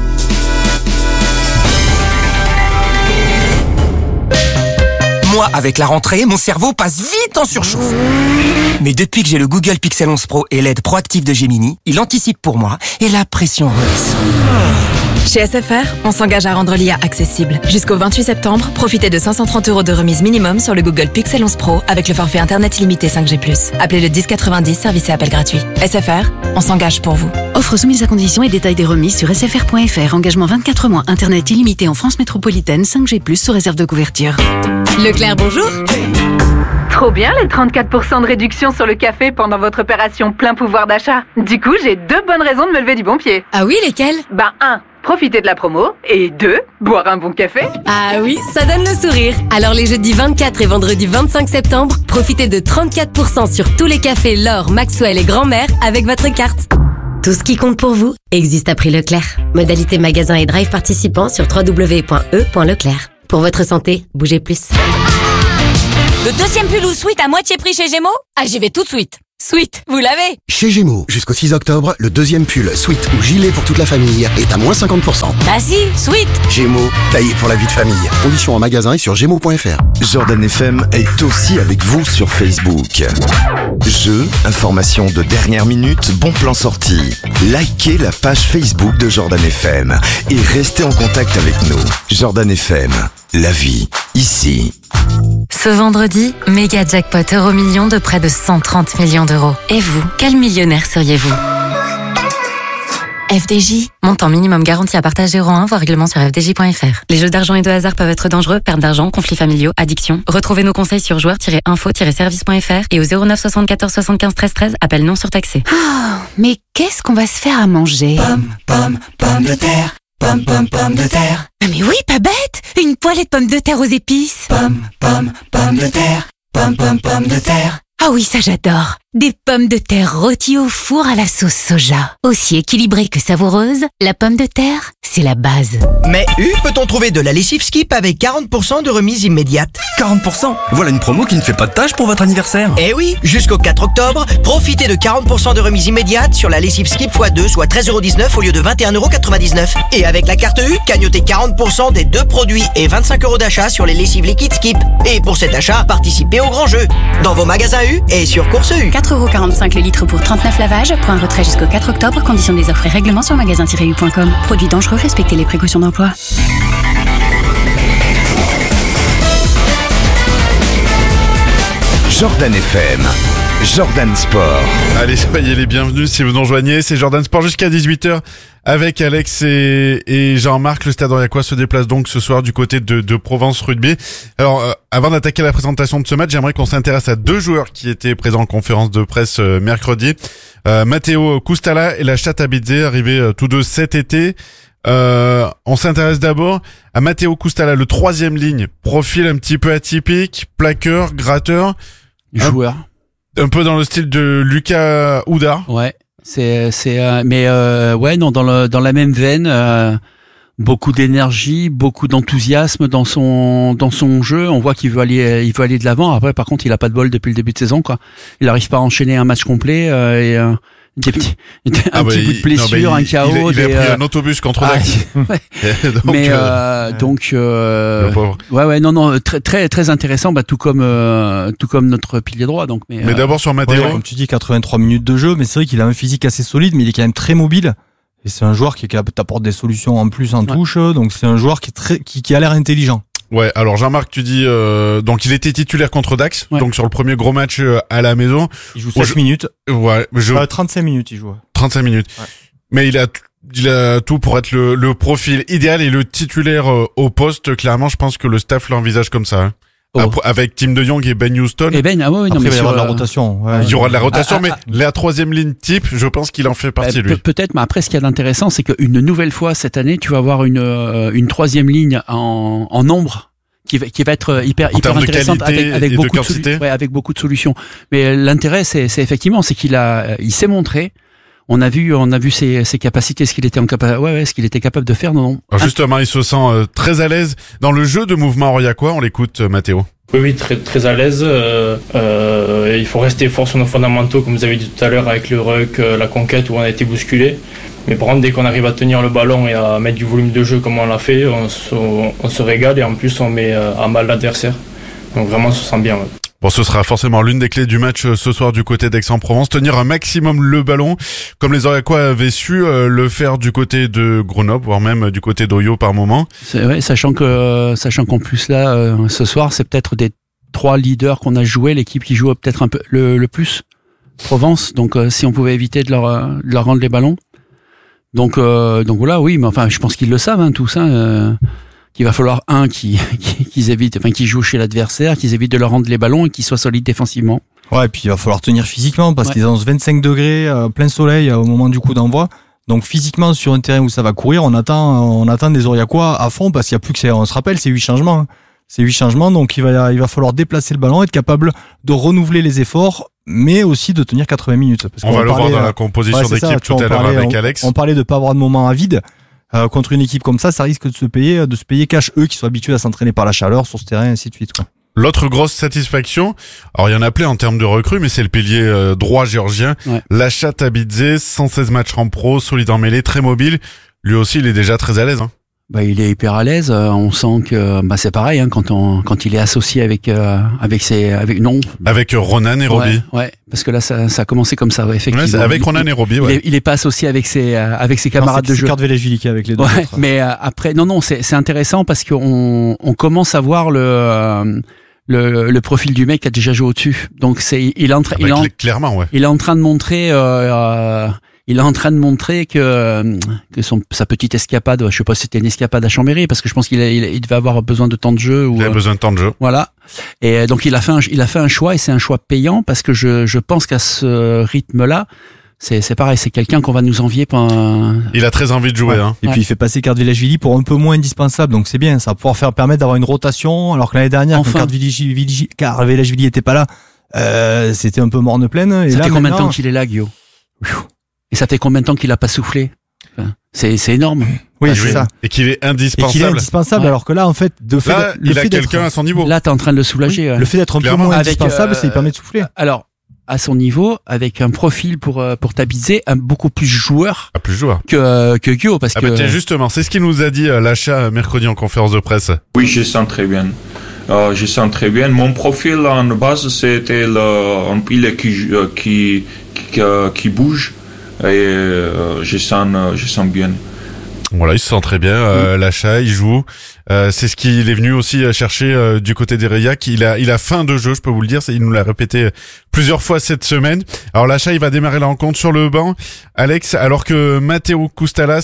Moi, avec la rentrée, mon cerveau passe vite en surchauffe. Mais depuis que j'ai le Google Pixel onze Pro et l'aide proactive de Gemini, il anticipe pour moi et la pression redescend. Chez S F R, on s'engage à rendre l'I A accessible. Jusqu'au vingt-huit septembre, profitez de cinq cent trente euros de remise minimum sur le Google Pixel onze Pro avec le forfait Internet illimité cinq G plus. Appelez le dix quatre-vingt-dix, service et appel gratuit. S F R, on s'engage pour vous. Offre soumise à conditions et détails des remises sur s f r point f r. Engagement vingt-quatre mois. Internet illimité en France métropolitaine. cinq G plus, sous réserve de couverture. Leclerc, bonjour. Trop bien les trente-quatre pour cent de réduction sur le café pendant votre opération plein pouvoir d'achat. Du coup, j'ai deux bonnes raisons de me lever du bon pied. Ah oui, lesquelles? Ben un, profiter de la promo. Et deux, boire un bon café. Ah oui, ça donne le sourire. Alors les jeudis vingt-quatre et vendredi vingt-cinq septembre, profitez de trente-quatre pour cent sur tous les cafés L'Or, Maxwell et Grand-Mère avec votre carte. Tout ce qui compte pour vous existe à prix Leclerc. Modalité magasin et drive participants sur w w w point e point leclerc. Pour votre santé, bougez plus. Le deuxième pull ou sweat à moitié prix chez Gémeaux? Ah, j'y vais tout de suite. Sweat, vous l'avez? Chez Gémeaux, jusqu'au six octobre, le deuxième pull, sweat ou gilet pour toute la famille est à moins cinquante pour cent. Bah si, sweat. Gémeaux, taillé pour la vie de famille. Conditions en magasin et sur gémeaux point f r. Jordan F M est aussi avec vous sur Facebook. Jeux, informations de dernière minute, bons plans sortis. Likez la page Facebook de Jordan F M et restez en contact avec nous. Jordan F M, la vie, ici. Ce vendredi, méga jackpot euro million de près de cent trente millions d'euros. Et vous, quel millionnaire seriez-vous? F D J, montant minimum garanti à partage zéro un, voire règlement sur f d j point f r. Les jeux d'argent et de hasard peuvent être dangereux, perte d'argent, conflits familiaux, addiction. Retrouvez nos conseils sur joueurs tiret info tiret service point f r et au zéro neuf soixante-quatorze soixante-quinze treize treize, appel non surtaxé. Oh, mais qu'est-ce qu'on va se faire à manger? Pomme, pomme, pomme de terre. Pomme, pomme, pomme de terre. Ah mais oui, pas bête! Une poêlée de pommes de terre aux épices! Pomme, pomme, pomme de terre. Pomme, pomme, pomme de terre. Ah oui, ça j'adore! Des pommes de terre rôties au four à la sauce soja. Aussi équilibrée que savoureuse, la pomme de terre, c'est la base. Mais U, peut-on trouver de la lessive Skip avec quarante pour cent de remise immédiate? quarante pour cent? Voilà une promo qui ne fait pas de tâche pour votre anniversaire. Eh oui, jusqu'au quatre octobre, profitez de quarante pour cent de remise immédiate sur la lessive Skip fois deux, soit treize euros dix-neuf au lieu de vingt et un euros quatre-vingt-dix-neuf. Et avec la carte U, cagnotez quarante pour cent des deux produits et vingt-cinq euros d'achat sur les lessives liquides Skip. Et pour cet achat, participez au grand jeu. Dans vos magasins U et sur Course U. quatre euros quarante-cinq le litre pour trente-neuf lavages. Point retrait jusqu'au quatre octobre. Conditions des offres et règlements sur magasin tiret u point com. Produits dangereux, respectez les précautions d'emploi. Jordan F M, Jordan Sport. Allez, soyez les bienvenus si vous nous rejoignez. C'est Jordan Sport jusqu'à dix-huit heures avec Alex et, et Jean-Marc. Le Stade Aurillacois se déplace donc ce soir du côté de, de Provence Rugby. Alors, euh, avant d'attaquer la présentation de ce match, j'aimerais qu'on s'intéresse à deux joueurs qui étaient présents en conférence de presse euh, mercredi. Euh, Matteo Koustala et la Chatte Abidze, arrivés euh, tous deux cet été. Euh, on s'intéresse d'abord à Matteo Koustala, le troisième ligne. Profil un petit peu atypique, plaqueur, gratteur. Joueur. Un, un peu dans le style de Lucas Houda. Ouais, c'est c'est euh, mais euh, ouais non dans le dans la même veine. Euh, beaucoup d'énergie, beaucoup d'enthousiasme dans son dans son jeu. On voit qu'il veut aller il veut aller de l'avant. Après par contre il a pas de bol depuis le début de saison quoi. Il arrive pas à enchaîner un match complet euh, et euh, des petits, un ah petit bah, bout de blessure, non, un il, chaos. Il, il des, a pris euh... un autobus contre ah, Dax. Ouais. donc, mais euh, euh, donc euh, ouais ouais non non très très très intéressant bah tout comme euh, tout comme notre pilier droit donc mais, mais euh, d'abord sur Matteo, ouais, comme tu dis quatre-vingt-trois minutes de jeu, mais c'est vrai qu'il a un physique assez solide, mais il est quand même très mobile. Et c'est un joueur qui t'apporte des solutions en plus en ouais. touche, donc c'est un joueur qui est très qui, qui a l'air intelligent. Ouais, alors Jean-Marc, tu dis euh, donc il était titulaire contre Dax, ouais. donc sur le premier gros match euh, à la maison. Il joue sept je... minutes. Ouais, je... euh, trente-cinq minutes il joue. trente-cinq minutes. Ouais. Mais il a il a tout pour être le, le profil idéal et le titulaire euh, au poste. Clairement, je pense que le staff l'envisage comme ça. Hein. Oh. Après, avec Tim De Jong et Ben Houston. Et Ben, ah ouais, non, Après, mais il va y sur, avoir de la rotation. Ouais. Il y aura de la rotation, ah, mais ah, la troisième ligne type, je pense qu'il en fait partie, euh, lui. Peut-être, mais après, ce qui est d'intéressant, c'est qu'une nouvelle fois cette année, tu vas avoir une, euh, une troisième ligne en, en nombre. Qui va, qui va être hyper, en hyper intéressante avec, avec beaucoup de, de solu- ouais, avec beaucoup de solutions. Mais l'intérêt, c'est, c'est effectivement, c'est qu'il a, il s'est montré. On a vu, on a vu ses, ses capacités, ce qu'il était en capa- ouais, ouais, ce qu'il était capable de faire, non, non. Alors justement, il se sent euh, très à l'aise dans le jeu de mouvement aurillacois. On l'écoute, euh, Matteo. Oui, oui, très, très à l'aise. Euh, euh, il faut rester fort sur nos fondamentaux, comme vous avez dit tout à l'heure, avec le ruck, euh, la conquête où on a été bousculé. Mais par contre, dès qu'on arrive à tenir le ballon et à mettre du volume de jeu comme on l'a fait, on se, on se régale et en plus on met à mal l'adversaire. Donc vraiment, on se sent bien. Ouais. Bon, ce sera forcément l'une des clés du match ce soir du côté d'Aix-en-Provence. Tenir un maximum le ballon, comme les Aurillacois avaient su euh, le faire du côté de Grenoble, voire même du côté d'Oyo par moment. C'est vrai, sachant que, sachant qu'en plus là, euh, ce soir, c'est peut-être des trois leaders qu'on a joué, l'équipe qui joue peut-être un peu le, le plus, Provence. Donc, euh, si on pouvait éviter de leur, de leur rendre les ballons. Donc, euh, donc voilà, oui, mais enfin, je pense qu'ils le savent, hein, tout ça. Euh, qu'il va falloir un qui qu'ils évitent, enfin, qui joue chez l'adversaire, qu'ils évitent de leur rendre les ballons et qu'ils soient solides défensivement. Ouais, et puis il va falloir tenir physiquement parce ouais. qu'ils ont vingt-cinq degrés, euh, plein soleil euh, au moment du coup d'envoi. Donc physiquement sur un terrain où ça va courir, on attend, on attend des Aurillacois à fond parce qu'il y a plus que c'est, on se rappelle, c'est huit changements. Hein. C'est huit changements, donc il va, il va falloir déplacer le ballon, être capable de renouveler les efforts, mais aussi de tenir quatre-vingts minutes. Parce on va le voir dans la composition ouais, d'équipe ça, tout à l'heure avec on, Alex. On parlait de pas avoir de moment à vide. Euh, contre une équipe comme ça, ça risque de se payer, de se payer cash, eux qui sont habitués à s'entraîner par la chaleur sur ce terrain, et ainsi de suite, quoi. L'autre grosse satisfaction, alors il y en a plein en termes de recrues, mais c'est le pilier euh, droit géorgien, ouais. La Chatte Abidze, cent seize matchs en pro, solide en mêlée, très mobile. Lui aussi, il est déjà très à l'aise. Hein. Bah, il est hyper à l'aise. On sent que bah, c'est pareil hein, quand on quand il est associé avec euh, avec ses avec non avec Ronan et Roby. Ouais, ouais, parce que là ça, ça a commencé comme ça ouais, effectivement. Ouais, c'est avec Ronan et Roby. Ouais. Il, est, il est pas associé avec ses euh, avec ses camarades non, c'est, de jeu. C'est Kardvelashvili qui est avec les deux. Ouais, mais euh, après non non c'est c'est intéressant parce qu'on on commence à voir le euh, le le profil du mec qui a déjà joué au-dessus. Donc c'est il est en train il est en, clairement ouais. Il est en train de montrer. Euh, euh, Il est en train de montrer que que son sa petite escapade, je sais pas si c'était une escapade à Chambéry, parce que je pense qu'il a, il, il devait avoir besoin de temps de jeu. Ou, il a besoin de temps de jeu. Voilà. Et donc il a fait un, il a fait un choix et c'est un choix payant parce que je je pense qu'à ce rythme-là, c'est c'est pareil, c'est quelqu'un qu'on va nous envier pendant. Il a très envie de jouer. Ouais. Hein. Et ouais. puis il fait passer Kardvelashvili pour un peu moins indispensable, donc c'est bien. Ça va pouvoir faire permettre d'avoir une rotation, alors que l'année dernière, enfin. quand Kardvelashvili était pas là, euh, c'était un peu morne pleine. Et ça là, fait combien de maintenant... temps qu'il est là, Guillaume? Et ça fait combien de temps qu'il a pas soufflé? Enfin, c'est, c'est énorme. Oui, Ah, c'est oui. ça. Et qu'il est Et indispensable. qu'il est indispensable, Ouais. alors que là, en fait, de fait, Là, le il a fait d'être- quelqu'un à son niveau. Là, t'es en train de le soulager. ouais. le fait d'être un peu Clairement. moins Avec, indispensable, euh, ça lui permet de souffler. Alors, à son niveau, avec un profil pour euh, pour Tabizé, un beaucoup plus joueur Ah, plus joueur. que euh, que Guillaume, parce Ah que bah tiens, justement, c'est ce qu'il nous a dit euh, l'achat euh, mercredi en conférence de presse. Oui, je sens très bien. Euh, je sens très bien. Mon profil en base, c'était le, un pile qui, euh, qui, qui, euh, qui bouge et euh, je, sens, euh, je sens bien. Voilà, il se sent très bien. Euh, l'achat, il joue. Euh, c'est ce qu'il est venu aussi euh, chercher euh, du côté des Reillac. Il a, il a faim de jeu, je peux vous le dire. C'est, il nous l'a répété plusieurs fois cette semaine. Alors l'achat, il va démarrer la rencontre sur le banc, Alex, alors que Matteo Koustala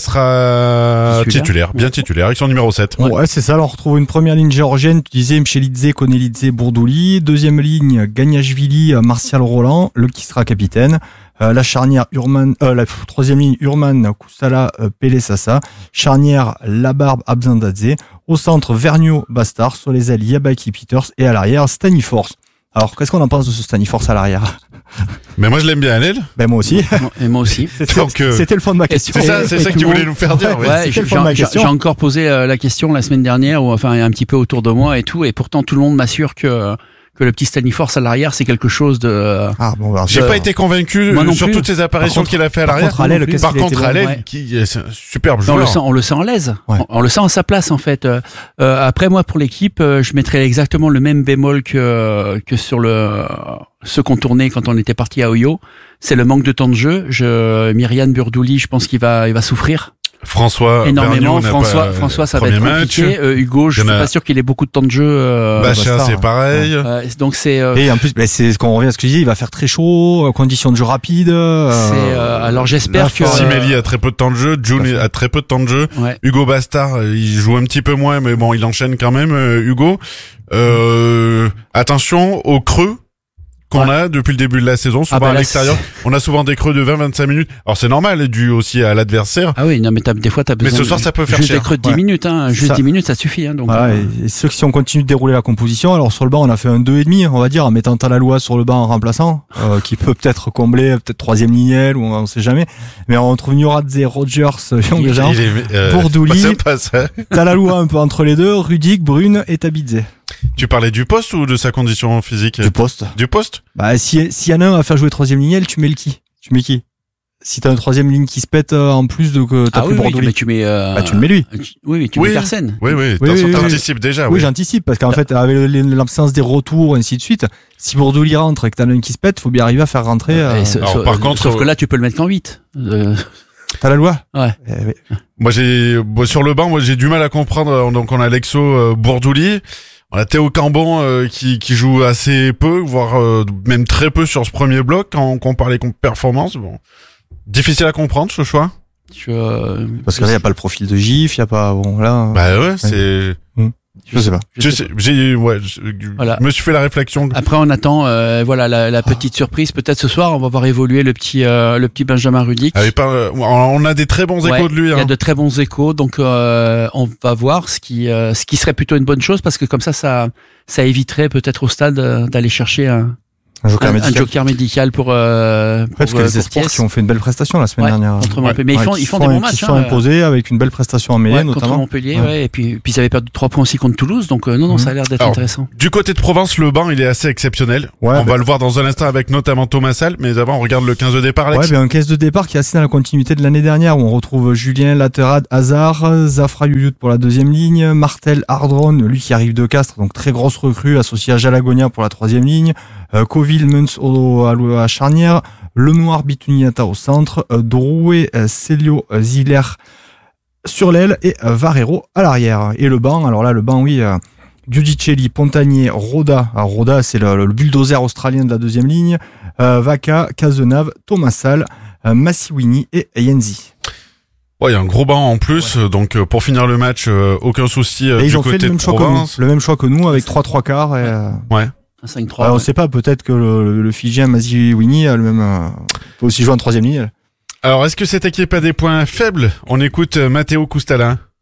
sera titulaire, Titulaire. bien titulaire, avec son numéro sept. Ouais, c'est ça. Alors, on retrouve une première ligne géorgienne. Tu disais Mchelidze, Konelidze, Bourdouli. Deuxième ligne, Gagnashvili, euh, Martial Roland, le qui sera capitaine. Euh, la charnière Urman, euh, la pff, troisième ligne Urman, Koustala, euh, Pelé Sassa. Charnière Labarbe, Abzandadze. Au centre, Vergniaud, Bastard. Sur les ailes, Yabaki, Peters. Et à l'arrière, Staniforce. Alors, qu'est-ce qu'on en pense de ce Staniforce à l'arrière? Mais moi, je l'aime bien, Annel. Ben, moi aussi. et moi aussi. C'était, Donc, euh, c'était le fond de ma question. C'est ça, c'est Et ça que tout tu le voulais monde- nous faire dire. Ouais, ouais. Ouais, c'était j'ai, le fond de ma j'ai- question. j'ai encore posé euh, la question la semaine dernière, ou enfin un petit peu autour de moi et tout, et pourtant tout le monde m'assure que que le petit Staniforce à l'arrière, c'est quelque chose de. Ah bon, alors, J'ai je- pas été convaincu Moi non sur plus. toutes ces apparitions Par contre- qu'il a fait à par l'arrière. contre, à l'aile, qu'est-ce Par qu'il a été contre, à bon, l'aile, ouais. qui est un superbe on le joueur. sent, on le sent à l'aise. Ouais. On, on le sent à sa place en fait. Euh, euh, après moi pour l'équipe, euh, je mettrais exactement le même bémol que que sur le ce qu'on tournait quand on était parti à Oyo. C'est le manque de temps de jeu. Je Myriam Burdouli, je pense qu'il va il va souffrir François énormément. Vergniaud n'a François pas- François ça va premier être match. compliqué. Euh, Hugo, je Il y suis en a- pas sûr qu'il ait beaucoup de temps de jeu. Euh, Bachin, Bastard, c'est hein. pareil. euh, donc c'est euh, Et en plus, ben, c'est ce qu'on revient à ce que je dis, il va faire très chaud, euh, conditions de jeu rapides. euh, c'est euh, alors j'espère la que force. Siméli a très peu de temps de jeu, June a très peu de temps de jeu. ouais. Hugo Bastard, euh, il joue un petit peu moins, mais bon, il enchaîne quand même, euh, Hugo. Euh, attention au creux qu'on Ouais. a depuis le début de la saison, souvent Ah bah à là, l'extérieur. On a souvent des creux de vingt à vingt-cinq minutes. Alors c'est normal, dû aussi à l'adversaire. Ah oui, non mais t'as, des fois t'as Mais besoin. ce de- soir, ça peut faire juste cher. des creux de dix Ouais. minutes, hein. Juste Ça- dix minutes, ça suffit, hein. Donc. Voilà, euh, et, et ceux qui ont continué de dérouler la composition, alors sur le banc on a fait un deux et demi, on va dire, en mettant Talaloa sur le banc en remplaçant, euh, qui peut peut-être combler peut-être troisième lignelle ou on sait jamais. Mais on trouve Nioradze, Rogers, Young Il Jean, est, euh, Bourdouli. pas ça, pas ça. Talaloa un peu entre les deux, Rudik, Brune et Tabidze. Tu parlais du poste ou de sa condition physique? Du poste. Du poste? Bah si s'il y en a un à faire jouer troisième lignelle, tu mets le qui? Tu mets qui? Si t'as une troisième ligne qui se pète euh, en plus de que t'as Ah pris oui, oui, Bourdouli. mais tu mets. Euh... Bah tu le mets lui. Oui, mais tu Oui. mets personne. Oui, oui, Oui, oui, oui, t'anticipes déjà, Oui, oui. j'anticipe parce qu'en fait, avec le- l'absence des retours et ainsi de suite, si Bourdouli rentre et que t'as un qui se pète, faut bien arriver à faire rentrer. Et Euh, ce- Alors, sauf- par contre, sauf que euh, là, tu peux le mettre qu'en huit. Euh, T'as la loi. ouais. Eh oui. Moi, j'ai, bon, sur le banc, moi, j'ai du mal à comprendre. euh, Donc, on a Alexo euh, Bourdouli. On a Théo Cambon euh, qui, qui joue assez peu, voire euh, même très peu sur ce premier bloc quand on compare les comp- performances. Bon, difficile à comprendre ce choix. Je, euh, Parce que là, il n'y a pas le profil de Gif, il n'y a pas. Bon, là. Bah ouais, c'est. Hum. Je sais pas. Je sais, j'ai, ouais, je, Voilà. je me suis fait la réflexion. Après, on attend, euh, voilà, la, la petite surprise. Peut-être ce soir, on va voir évoluer le petit, euh, le petit Benjamin Rudick. Avec pas, euh, on a des très bons échos Ouais, de lui. Il y a Hein. de très bons échos, donc euh, on va voir ce qui, euh, ce qui serait plutôt une bonne chose parce que comme ça, ça, ça éviterait peut-être au stade euh, d'aller chercher un, Un joker un, médical. un joker médical pour. Euh, Ouais, parce pour, que euh, les pour espoirs Thiès. qui ont fait une belle prestation la semaine Ouais, dernière. contre Montpellier. Mais ils font- qui ils font sont- des bons qui matchs, se sont hein. imposés avec une belle prestation en mêlée, Ouais, contre notamment. Montpellier, Ouais. ouais. Et puis, puis ils avaient perdu trois points aussi contre Toulouse, donc euh, non, non, Mhm. ça a l'air d'être Alors, intéressant. Du côté de Provence, le banc, il est assez exceptionnel. Ouais, on bah- va le voir dans un instant avec notamment Thomas Salle, mais avant, on regarde le quinze de départ, Alex. Ouais, ben un caisse de départ qui est assez dans la continuité de l'année dernière où on retrouve Julien Laterade, Hazard, Zafra Youyut pour la deuxième ligne, Martel Ardron, lui qui arrive de Castres, donc très grosse recrue associée à Jalagonia pour la troisième ligne, euh, Coville, Muns au, à, à charnière, Lenoir Bituniata au centre, euh, Drouet, euh, Célio, euh, Ziller sur l'aile et euh, Varero à l'arrière. Et le banc, alors là le banc oui, euh, Giudicelli, Pontanier, Roda. Alors Roda c'est le, le bulldozer australien de la deuxième ligne, euh, Vaca, Cazenave, Thomas Salle, euh, Massiwini et Yenzi. Ouais, il y a un gros banc en plus, euh, donc euh, pour finir le match, euh, aucun souci euh, Et du ils ont fait côté le même, de choix que nous, Provence. le même choix que nous avec trois trois quarts. Et, euh, Ouais. Un cinq trois. alors, on ouais. sait pas, peut-être que le, le, le Fidjien Massiwini a le même, euh, peut aussi jouer en troisième ligne. Alors, est-ce que cette équipe a des points faibles? On écoute euh, Matteo Koustala.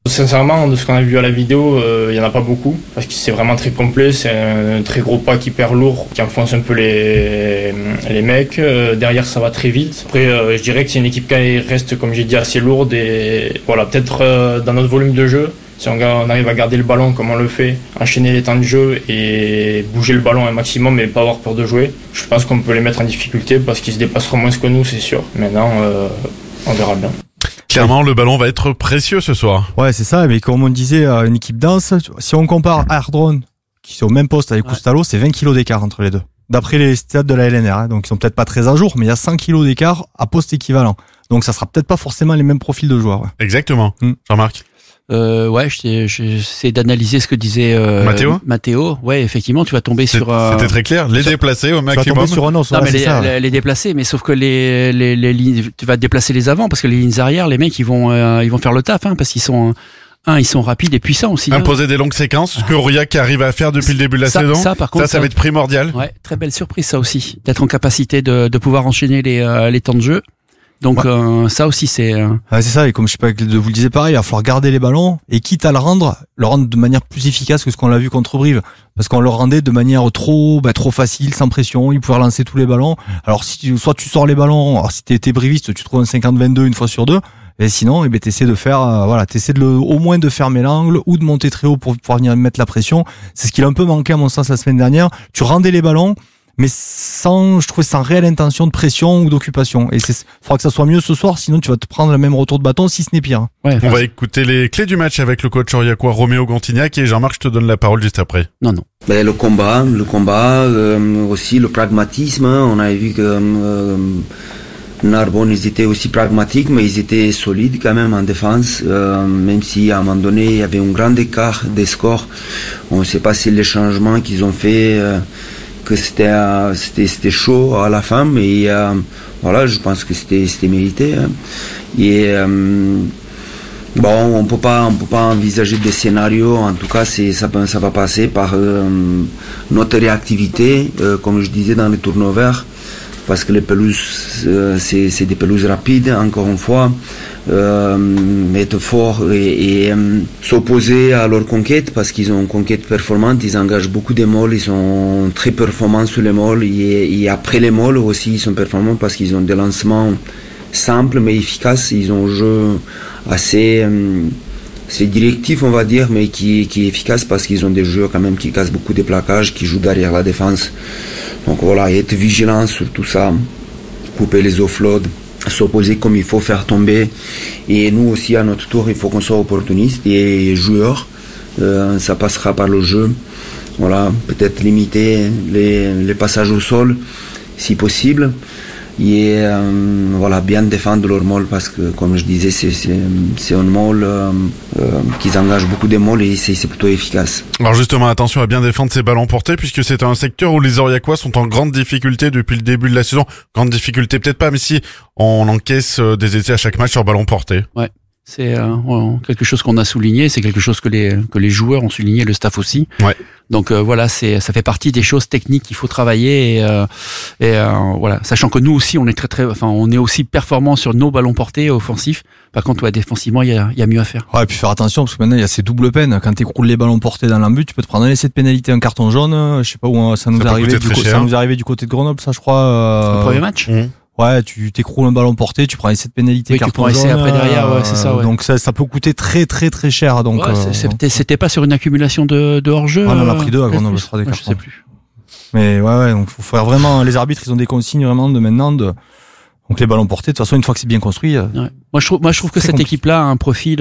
Sincèrement, de ce qu'on a vu à la vidéo, il euh, n'y en a pas beaucoup, parce que c'est vraiment très complet, c'est un très gros pack hyper lourd qui enfonce un peu les, les mecs. Euh, derrière, ça va très vite. Après, euh, je dirais que c'est une équipe qui reste, comme j'ai dit, assez lourde et voilà, peut-être euh, dans notre volume de jeu, si on, on arrive à garder le ballon comme on le fait, enchaîner les temps de jeu et bouger le ballon un maximum mais pas avoir peur de jouer, je pense qu'on peut les mettre en difficulté parce qu'ils se dépasseront moins que nous, c'est sûr. Maintenant, euh, on verra bien. Clairement, le ballon va être précieux ce soir. Ouais, c'est ça, mais comme on disait, une équipe dense, si on compare Airdrone, qui sont au même poste avec Coustalo, c'est vingt kilos d'écart entre les deux. D'après les stats de la L N R, hein, donc ils sont peut-être pas très à jour, mais il y a cent kilos d'écart à poste équivalent. Donc ça sera peut-être pas forcément les mêmes profils de joueurs. Ouais. Exactement. Mmh. Jean-Marc. Euh, ouais, j'essaie d'analyser ce que disait euh, Mathéo. Mathéo. Ouais, effectivement, tu vas tomber sur. Euh, C'était très clair. Les sur, déplacer au maximum. Tu vas tomber sur un os. Non, ouais, mais les, ça, les, les déplacer, mais sauf que les les les lignes, tu vas déplacer les avants parce que les lignes arrière, les mecs, ils vont euh, ils vont faire le taf, hein, parce qu'ils sont un, ils sont rapides et puissants aussi. Imposer hein. des longues séquences, ce que Aurillac arrive à faire depuis le début de la ça, saison. Ça, par contre, ça, ça, ça va être primordial. Ouais, très belle surprise ça aussi, d'être en capacité de de pouvoir enchaîner les euh, les temps de jeu. Donc ouais. euh, ça aussi c'est euh... ouais, c'est ça, et comme je sais pas vous le disiez pareil, il va falloir garder les ballons et quitte à le rendre, le rendre de manière plus efficace que ce qu'on l'a vu contre Brive, parce qu'on le rendait de manière trop bah, trop facile, sans pression, il pouvait relancer tous les ballons. Alors si tu, soit tu sors les ballons, alors si tu étais briviste, tu trouves un cinquante vingt-deux une fois sur deux, et sinon eh ben t'essaies de faire euh, voilà, t'essaies de le, au moins de fermer l'angle ou de monter très haut pour pouvoir venir mettre la pression. C'est ce qu'il a un peu manqué à mon sens la semaine dernière. Tu rendais les ballons mais sans, je trouvais, sans réelle intention de pression ou d'occupation. Et c'est, faudra que ça soit mieux ce soir, sinon tu vas te prendre le même retour de bâton, si ce n'est pire. Ouais, on va écouter les clés du match avec le coach aurillacois Roméo Gontignac et Jean-Marc, je te donne la parole juste après. Non, non. Ben, le combat, le combat, euh, aussi le pragmatisme. On a vu que euh, Narbonne, ils étaient aussi pragmatiques, mais ils étaient solides quand même en défense, euh, même si à un moment donné il y avait un grand écart des scores. On ne sait pas si les changements qu'ils ont fait. Euh, que c'était, euh, c'était c'était chaud à la fin, mais euh, voilà, je pense que c'était c'était mérité, hein. Et euh, bon, on peut pas on peut pas envisager des scénarios, en tout cas c'est ça ça va passer par euh, notre réactivité, euh, comme je disais dans les turnovers, parce que les pelouses euh, c'est c'est des pelouses rapides, encore une fois. Euh, être fort et, et euh, s'opposer à leur conquête, parce qu'ils ont une conquête performante, ils engagent beaucoup de molles, ils sont très performants sur les molles et, et après les molles aussi ils sont performants parce qu'ils ont des lancements simples mais efficaces, ils ont un jeu assez euh, c'est directif on va dire, mais qui, qui est efficace parce qu'ils ont des jeux quand même qui cassent beaucoup de plaquages, qui jouent derrière la défense. Donc voilà, être vigilant sur tout ça, couper les offloads, s'opposer comme il faut, faire tomber. Et nous aussi à notre tour il faut qu'on soit opportuniste et joueur, euh, ça passera par le jeu, voilà, peut-être limiter les, les passages au sol si possible et euh, voilà, bien défendre leur molle, parce que comme je disais c'est, c'est, c'est un molle euh, euh, qui engage beaucoup de molles et c'est, c'est plutôt efficace. Alors justement, attention à bien défendre ces ballons portés, puisque c'est un secteur où les Aurillacois sont en grande difficulté depuis le début de la saison. Grande difficulté peut-être pas, mais si on encaisse des essais à chaque match sur ballon porté. Ouais. C'est euh, quelque chose qu'on a souligné, c'est quelque chose que les que les joueurs ont souligné, le staff aussi. Ouais. Donc euh, voilà, c'est ça fait partie des choses techniques qu'il faut travailler et, euh, et euh, voilà, sachant que nous aussi on est très très, enfin on est aussi performants sur nos ballons portés offensifs. Par contre, ouais, défensivement il y a il y a mieux à faire. Ouais, et puis faire attention parce que maintenant il y a ces doubles peines. Quand t'écroules les ballons portés dans l'embut, tu peux te prendre un essai de pénalité, un carton jaune. Je sais pas où ça nous est arrivé. Du co- ça nous est arrivé du côté de Grenoble, ça je crois. Euh... Le premier match. Mmh. Ouais, tu t'écroules un ballon porté, tu prends un essai de pénalité, oui, carton tu prends jaune. Après derrière, ouais, c'est ça. Ouais. Donc ça, ça peut coûter très très très cher. Donc ouais, euh, c'était, c'était pas sur une accumulation de, de hors-jeu. Ouais, on en a pris deux à Grenoble, je crois, des ouais, cartons. Je sais plus. Mais ouais, ouais, donc faut faire vraiment. Les arbitres, ils ont des consignes vraiment de maintenant de. Donc les ballons portés, de toute façon, une fois que c'est bien construit. Ouais. Moi, je trouve, moi, je trouve que cette compliqué. équipe-là a un profil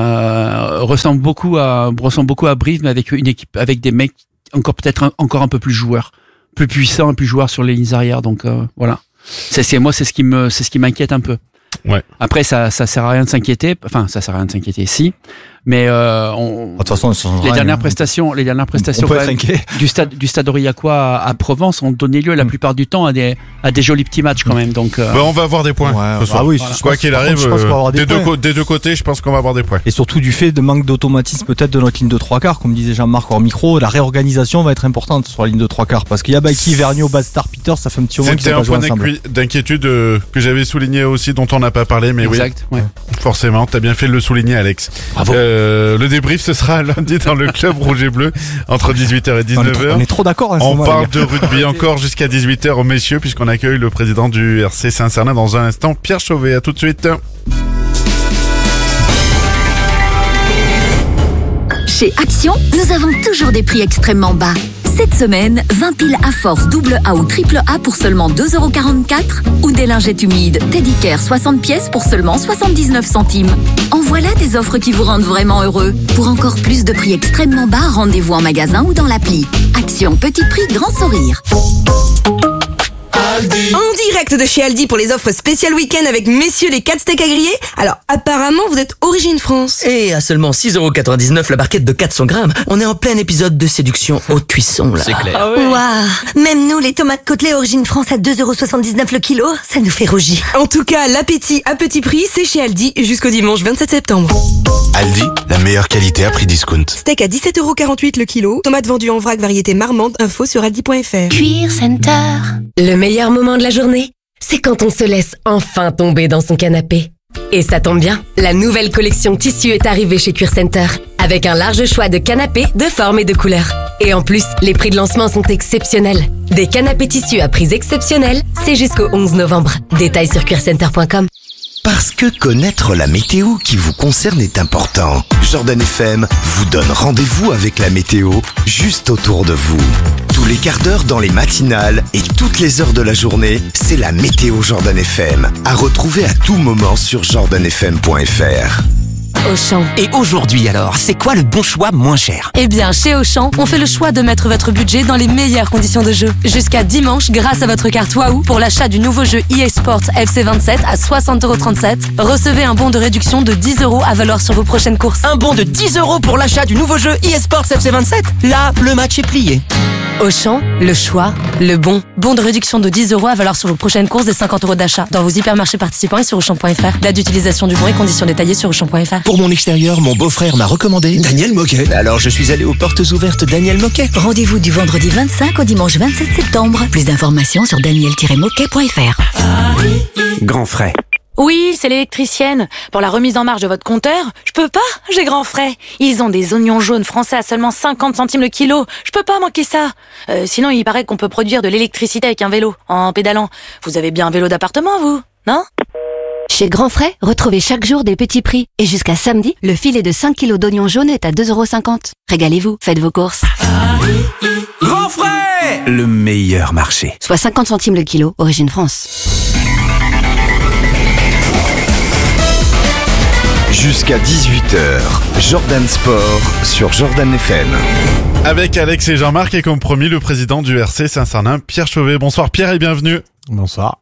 euh, ressemble beaucoup à ressemble beaucoup à Brive, mais avec une équipe, avec des mecs encore peut-être un, encore un peu plus joueurs, plus puissants, plus joueurs sur les lignes arrière. Donc euh, voilà. C'est, c'est moi, c'est ce qui me, c'est ce qui m'inquiète un peu. Ouais. Après, ça, ça sert à rien de s'inquiéter. Enfin, ça sert à rien de s'inquiéter, si. Mais euh, on, de toute façon, ça les rien. dernières prestations, les dernières prestations on peut être inquiet. du stade, du stade aurillacois à, à Provence ont donné lieu la mm. plupart du temps à des, à des jolis petits matchs quand même. Donc, euh... bah, on va avoir des points. Ouais, ce soir. Ah oui, voilà. Quoi qu'il arrive, euh, des, des, deux, des deux côtés, je pense qu'on va avoir des points. Et surtout du fait de manque d'automatisme peut-être de notre ligne de trois quarts, comme disait Jean-Marc hors micro, la réorganisation va être importante sur la ligne de trois quarts parce qu'il y a Baki, Vergniaud, Bastar, Peter, ça fait un petit moment qu'ils n'ont pas joué ensemble. C'était un point d'inquiétude euh, que j'avais souligné aussi, dont on n'a pas parlé, mais exact, oui. Ouais. Forcément, t'as bien fait de le souligner, Alex. Bravo. Euh, euh, le débrief, ce sera lundi dans le club rouge et bleu entre dix-huit heures et dix-neuf heures. On est trop, on est trop d'accord. On moment, parle de rugby encore jusqu'à dix-huit heures aux messieurs, puisqu'on accueille le président du R C Saint-Cernin dans un instant, Pierre Chauvet. À tout de suite. Chez Action, nous avons toujours des prix extrêmement bas. Cette semaine, vingt piles à force double A ou triple A pour seulement deux euros quarante-quatre ou des lingettes humides Teddy Care soixante pièces pour seulement soixante-dix-neuf centimes. En voilà des offres qui vous rendent vraiment heureux. Pour encore plus de prix extrêmement bas, rendez-vous en magasin ou dans l'appli. Action, petit prix, grand sourire. En direct de chez Aldi pour les offres spéciales week-end avec messieurs les quatre steaks à griller. Alors apparemment vous êtes origine France. Et à seulement six euros quatre-vingt-dix-neuf la barquette de quatre cents grammes. On est en plein épisode de séduction haute cuisson là. C'est clair. Ah ouais. Waouh, même nous les tomates côtelées origine France à deux euros soixante-dix-neuf le kilo, ça nous fait rougir. En tout cas, l'appétit à petit prix, c'est chez Aldi jusqu'au dimanche vingt-sept septembre. Aldi, la meilleure qualité à prix discount. Steak à dix-sept euros quarante-huit le kilo. Tomates vendues en vrac variété marmande. Info sur aldi point fr. Cuir Center. Le meilleur moment de la journée, c'est quand on se laisse enfin tomber dans son canapé. Et ça tombe bien, la nouvelle collection tissu est arrivée chez Cuir Center, avec un large choix de canapés de formes et de couleurs. Et en plus, les prix de lancement sont exceptionnels. Des canapés tissus à prix exceptionnels, c'est jusqu'au onze novembre. Détails sur cuir center point com. Parce que connaître la météo qui vous concerne est important. Jordan F M vous donne rendez-vous avec la météo juste autour de vous. Tous les quarts d'heure dans les matinales et toutes les heures de la journée, c'est la météo Jordan F M. À retrouver à tout moment sur jordan f m point f r. Auchan. Et aujourd'hui alors, c'est quoi le bon choix moins cher? Eh bien, chez Auchan, on fait le choix de mettre votre budget dans les meilleures conditions de jeu. Jusqu'à dimanche, grâce à votre carte Wahoo, pour l'achat du nouveau jeu E A Sports F C vingt-sept à soixante euros trente-sept, recevez un bon de réduction de dix euros à valoir sur vos prochaines courses. Un bon de dix euros pour l'achat du nouveau jeu E A Sports F C vingt-sept? Là, le match est plié. Auchan, le choix, le bon. Bon de réduction de dix euros à valoir sur vos prochaines courses et cinquante euros d'achat. Dans vos hypermarchés participants et sur auchan point f r. Date d'utilisation du bon et conditions détaillées sur auchan point f r. Pour mon extérieur, mon beau-frère m'a recommandé Daniel Moquet. Alors je suis allé aux portes ouvertes Daniel Moquet. Rendez-vous du vendredi vingt-cinq au dimanche vingt-sept septembre. Plus d'informations sur daniel tiret moquet point f r. Grand frais. Oui, c'est l'électricienne. Pour la remise en marche de votre compteur, je peux pas, j'ai grand frais. Ils ont des oignons jaunes français à seulement cinquante centimes le kilo. Je peux pas manquer ça. Euh, sinon, il paraît qu'on peut produire de l'électricité avec un vélo, en pédalant. Vous avez bien un vélo d'appartement, vous, non? Chez Grand Frais, retrouvez chaque jour des petits prix. Et jusqu'à samedi, le filet de cinq kilos d'oignons jaunes est à deux euros cinquante. Régalez-vous, faites vos courses. Grand frais! Le meilleur marché. Soit cinquante centimes le kilo, origine France. Jusqu'à dix-huit heures, Jordan Sport sur Jordan F M. Avec Alex et Jean-Marc et comme promis, le président du R C Saint-Cernin, Pierre Chauvet. Bonsoir Pierre et bienvenue. Bonsoir.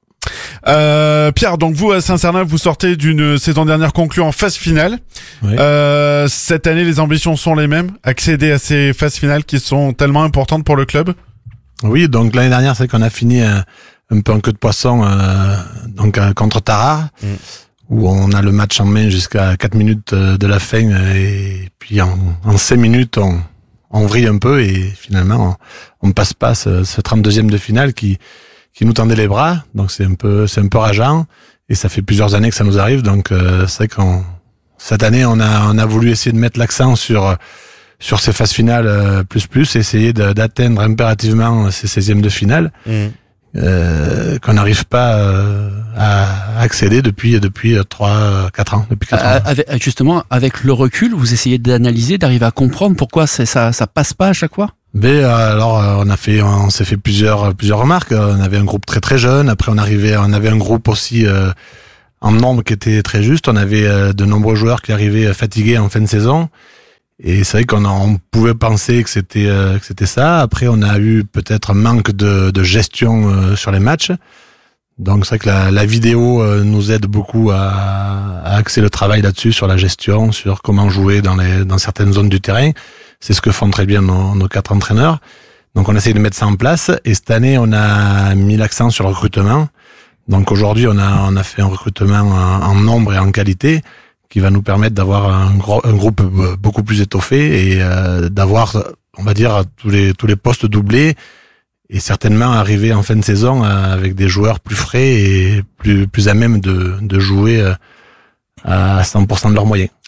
Euh, Pierre, donc vous à Saint-Cernin, vous sortez d'une saison dernière conclue en phase finale. Oui. Euh, cette année, les ambitions sont les mêmes, accéder à ces phases finales qui sont tellement importantes pour le club. Oui, donc l'année dernière, c'est qu'on a fini un, un peu en queue de poisson euh, donc euh, contre Tarare. Mm. Où on a le match en main jusqu'à quatre minutes de la fin et puis en, en cinq minutes on, on vrille un peu et finalement on, on passe pas ce, ce trente-deuxième de finale qui qui nous tendait les bras, donc c'est un peu c'est un peu rageant et ça fait plusieurs années que ça nous arrive, donc euh, c'est vrai qu'on cette année on a on a voulu essayer de mettre l'accent sur sur ces phases finales euh, plus plus, essayer de, d'atteindre impérativement ces seizièmes de finale. Mmh. Euh, qu'on n'arrive pas euh, à accéder depuis depuis trois quatre ans, depuis quatre ans. Avec, justement, avec le recul, vous essayez d'analyser, d'arriver à comprendre pourquoi c'est, ça ça passe pas à chaque fois. Mais alors on a fait on s'est fait plusieurs plusieurs remarques. On avait un groupe très très jeune. Après on arrivait on avait un groupe aussi euh, en nombre qui était très juste. On avait euh, de nombreux joueurs qui arrivaient fatigués en fin de saison. Et c'est vrai qu'on on pouvait penser que c'était euh, que c'était ça. Après, on a eu peut-être un manque de, de gestion euh, sur les matchs. Donc c'est vrai que la, la vidéo euh, nous aide beaucoup à, à axer le travail là-dessus, sur la gestion, sur comment jouer dans les dans certaines zones du terrain. C'est ce que font très bien nos, nos quatre entraîneurs. Donc on essaye de mettre ça en place. Et cette année, on a mis l'accent sur le recrutement. Donc aujourd'hui, on a on a fait un recrutement en, en nombre et en qualité, qui va nous permettre d'avoir un, gros, un groupe beaucoup plus étoffé et euh, d'avoir, on va dire, tous les tous les postes doublés et certainement arriver en fin de saison avec des joueurs plus frais et plus plus à même de de jouer à cent pour cent de leurs moyens.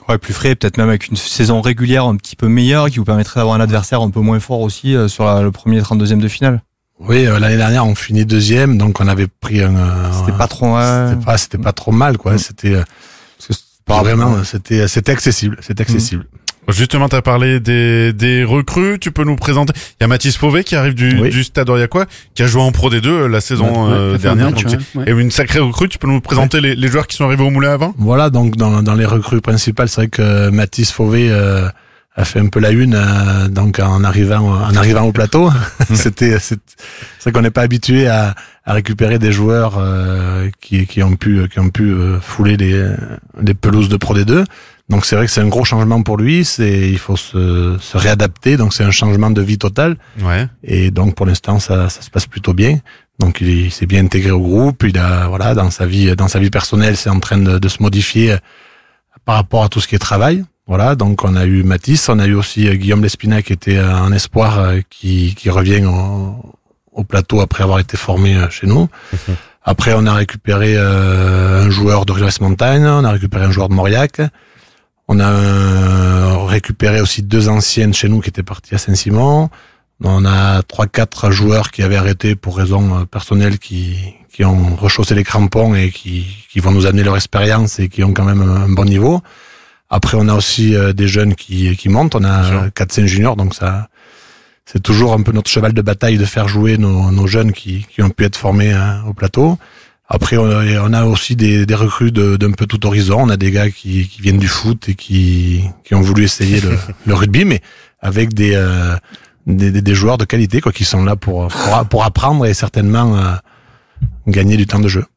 Ouais, plus frais, peut-être même avec une saison régulière un petit peu meilleure, qui vous permettrait d'avoir un adversaire un peu moins fort aussi euh, sur la, le premier trente-deuxième de finale. Oui, euh, l'année dernière, on finit deuxième, donc on avait pris un. Euh, c'était pas trop. Euh... C'était pas, c'était pas trop mal, quoi. Mmh. C'était, euh, c'était pas vraiment, c'était, c'était accessible, c'était accessible. Mmh. Justement, tu as parlé des, des recrues, tu peux nous présenter. Il y a Mathis Fauvet qui arrive du, oui. du Stade Oriacois, qui a joué en Pro D deux la saison ouais, euh, dernière. Match, donc ouais, ouais. Et une sacrée recrue, tu peux nous présenter ouais. les, les joueurs qui sont arrivés au Moulin avant? Voilà, donc dans, dans les recrues principales, c'est vrai que Mathis Fauvet euh, a fait un peu la une, euh, donc en arrivant, en arrivant au plateau. C'était, c'est, c'est vrai qu'on n'est pas habitué à, à récupérer des joueurs euh, qui, qui ont pu, qui ont pu euh, fouler les, les pelouses de Pro D deux. Donc c'est vrai que c'est un gros changement pour lui, c'est il faut se, se réadapter, donc c'est un changement de vie total. Ouais. Et donc pour l'instant ça, ça se passe plutôt bien. Donc il, il s'est bien intégré au groupe, il a voilà dans sa vie dans sa vie personnelle c'est en train de, de se modifier par rapport à tout ce qui est travail. Voilà, donc on a eu Mathis, on a eu aussi Guillaume Lespina qui était un espoir qui qui revient au, au plateau après avoir été formé chez nous. Mmh. Après on a récupéré euh, un joueur de Rives-Montagne, on a récupéré un joueur de Mauriac. On a euh, récupéré aussi deux anciennes chez nous qui étaient partis à Saint-Simon. On a trois, quatre joueurs qui avaient arrêté pour raisons personnelles qui, qui ont rechaussé les crampons et qui, qui vont nous amener leur expérience et qui ont quand même un bon niveau. Après, on a aussi euh, des jeunes qui, qui montent. On a quatre cinq juniors, donc ça, c'est toujours un peu notre cheval de bataille de faire jouer nos, nos jeunes qui, qui ont pu être formés hein, au plateau. Après, on a aussi des, des recrues de, d'un peu tout horizon. On a des gars qui, qui viennent du foot et qui, qui ont voulu essayer le, le rugby, mais avec des, euh, des, des joueurs de qualité, quoi, qui sont là pour, pour, pour apprendre et certainement euh, gagner du temps de jeu.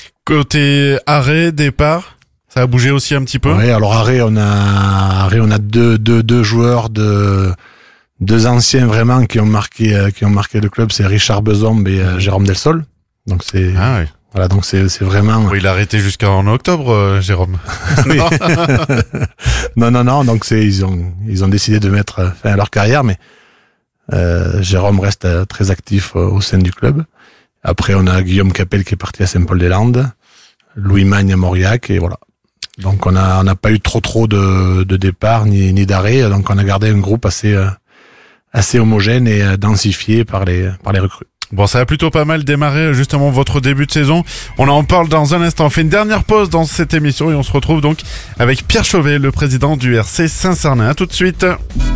Côté arrêt, départ, ça a bougé aussi un petit peu. Oui, alors arrêt, on a, arrêt, on a deux, deux, deux joueurs de, deux anciens vraiment qui ont marqué, qui ont marqué le club. C'est Richard Bezombe et euh, Jérôme Delsol. Donc c'est. Ah oui. Voilà, donc c'est c'est vraiment. Oui, il a arrêté jusqu'en octobre, euh, Jérôme. non, non, non. Donc c'est ils ont ils ont décidé de mettre fin à leur carrière, mais euh, Jérôme reste euh, très actif euh, au sein du club. Après, on a Guillaume Capel qui est parti à Saint-Paul-des-Landes, Louis Magne à Mauriac et voilà. Donc on a on n'a pas eu trop trop de de départ ni ni d'arrêt. Donc on a gardé un groupe assez euh, assez homogène et euh, densifié par les par les recrues. Bon, ça a plutôt pas mal démarré justement votre début de saison. On en parle dans un instant. On fait une dernière pause dans cette émission et on se retrouve donc avec Pierre Chauvet, le président du R C Saint-Sernin. À tout de suite.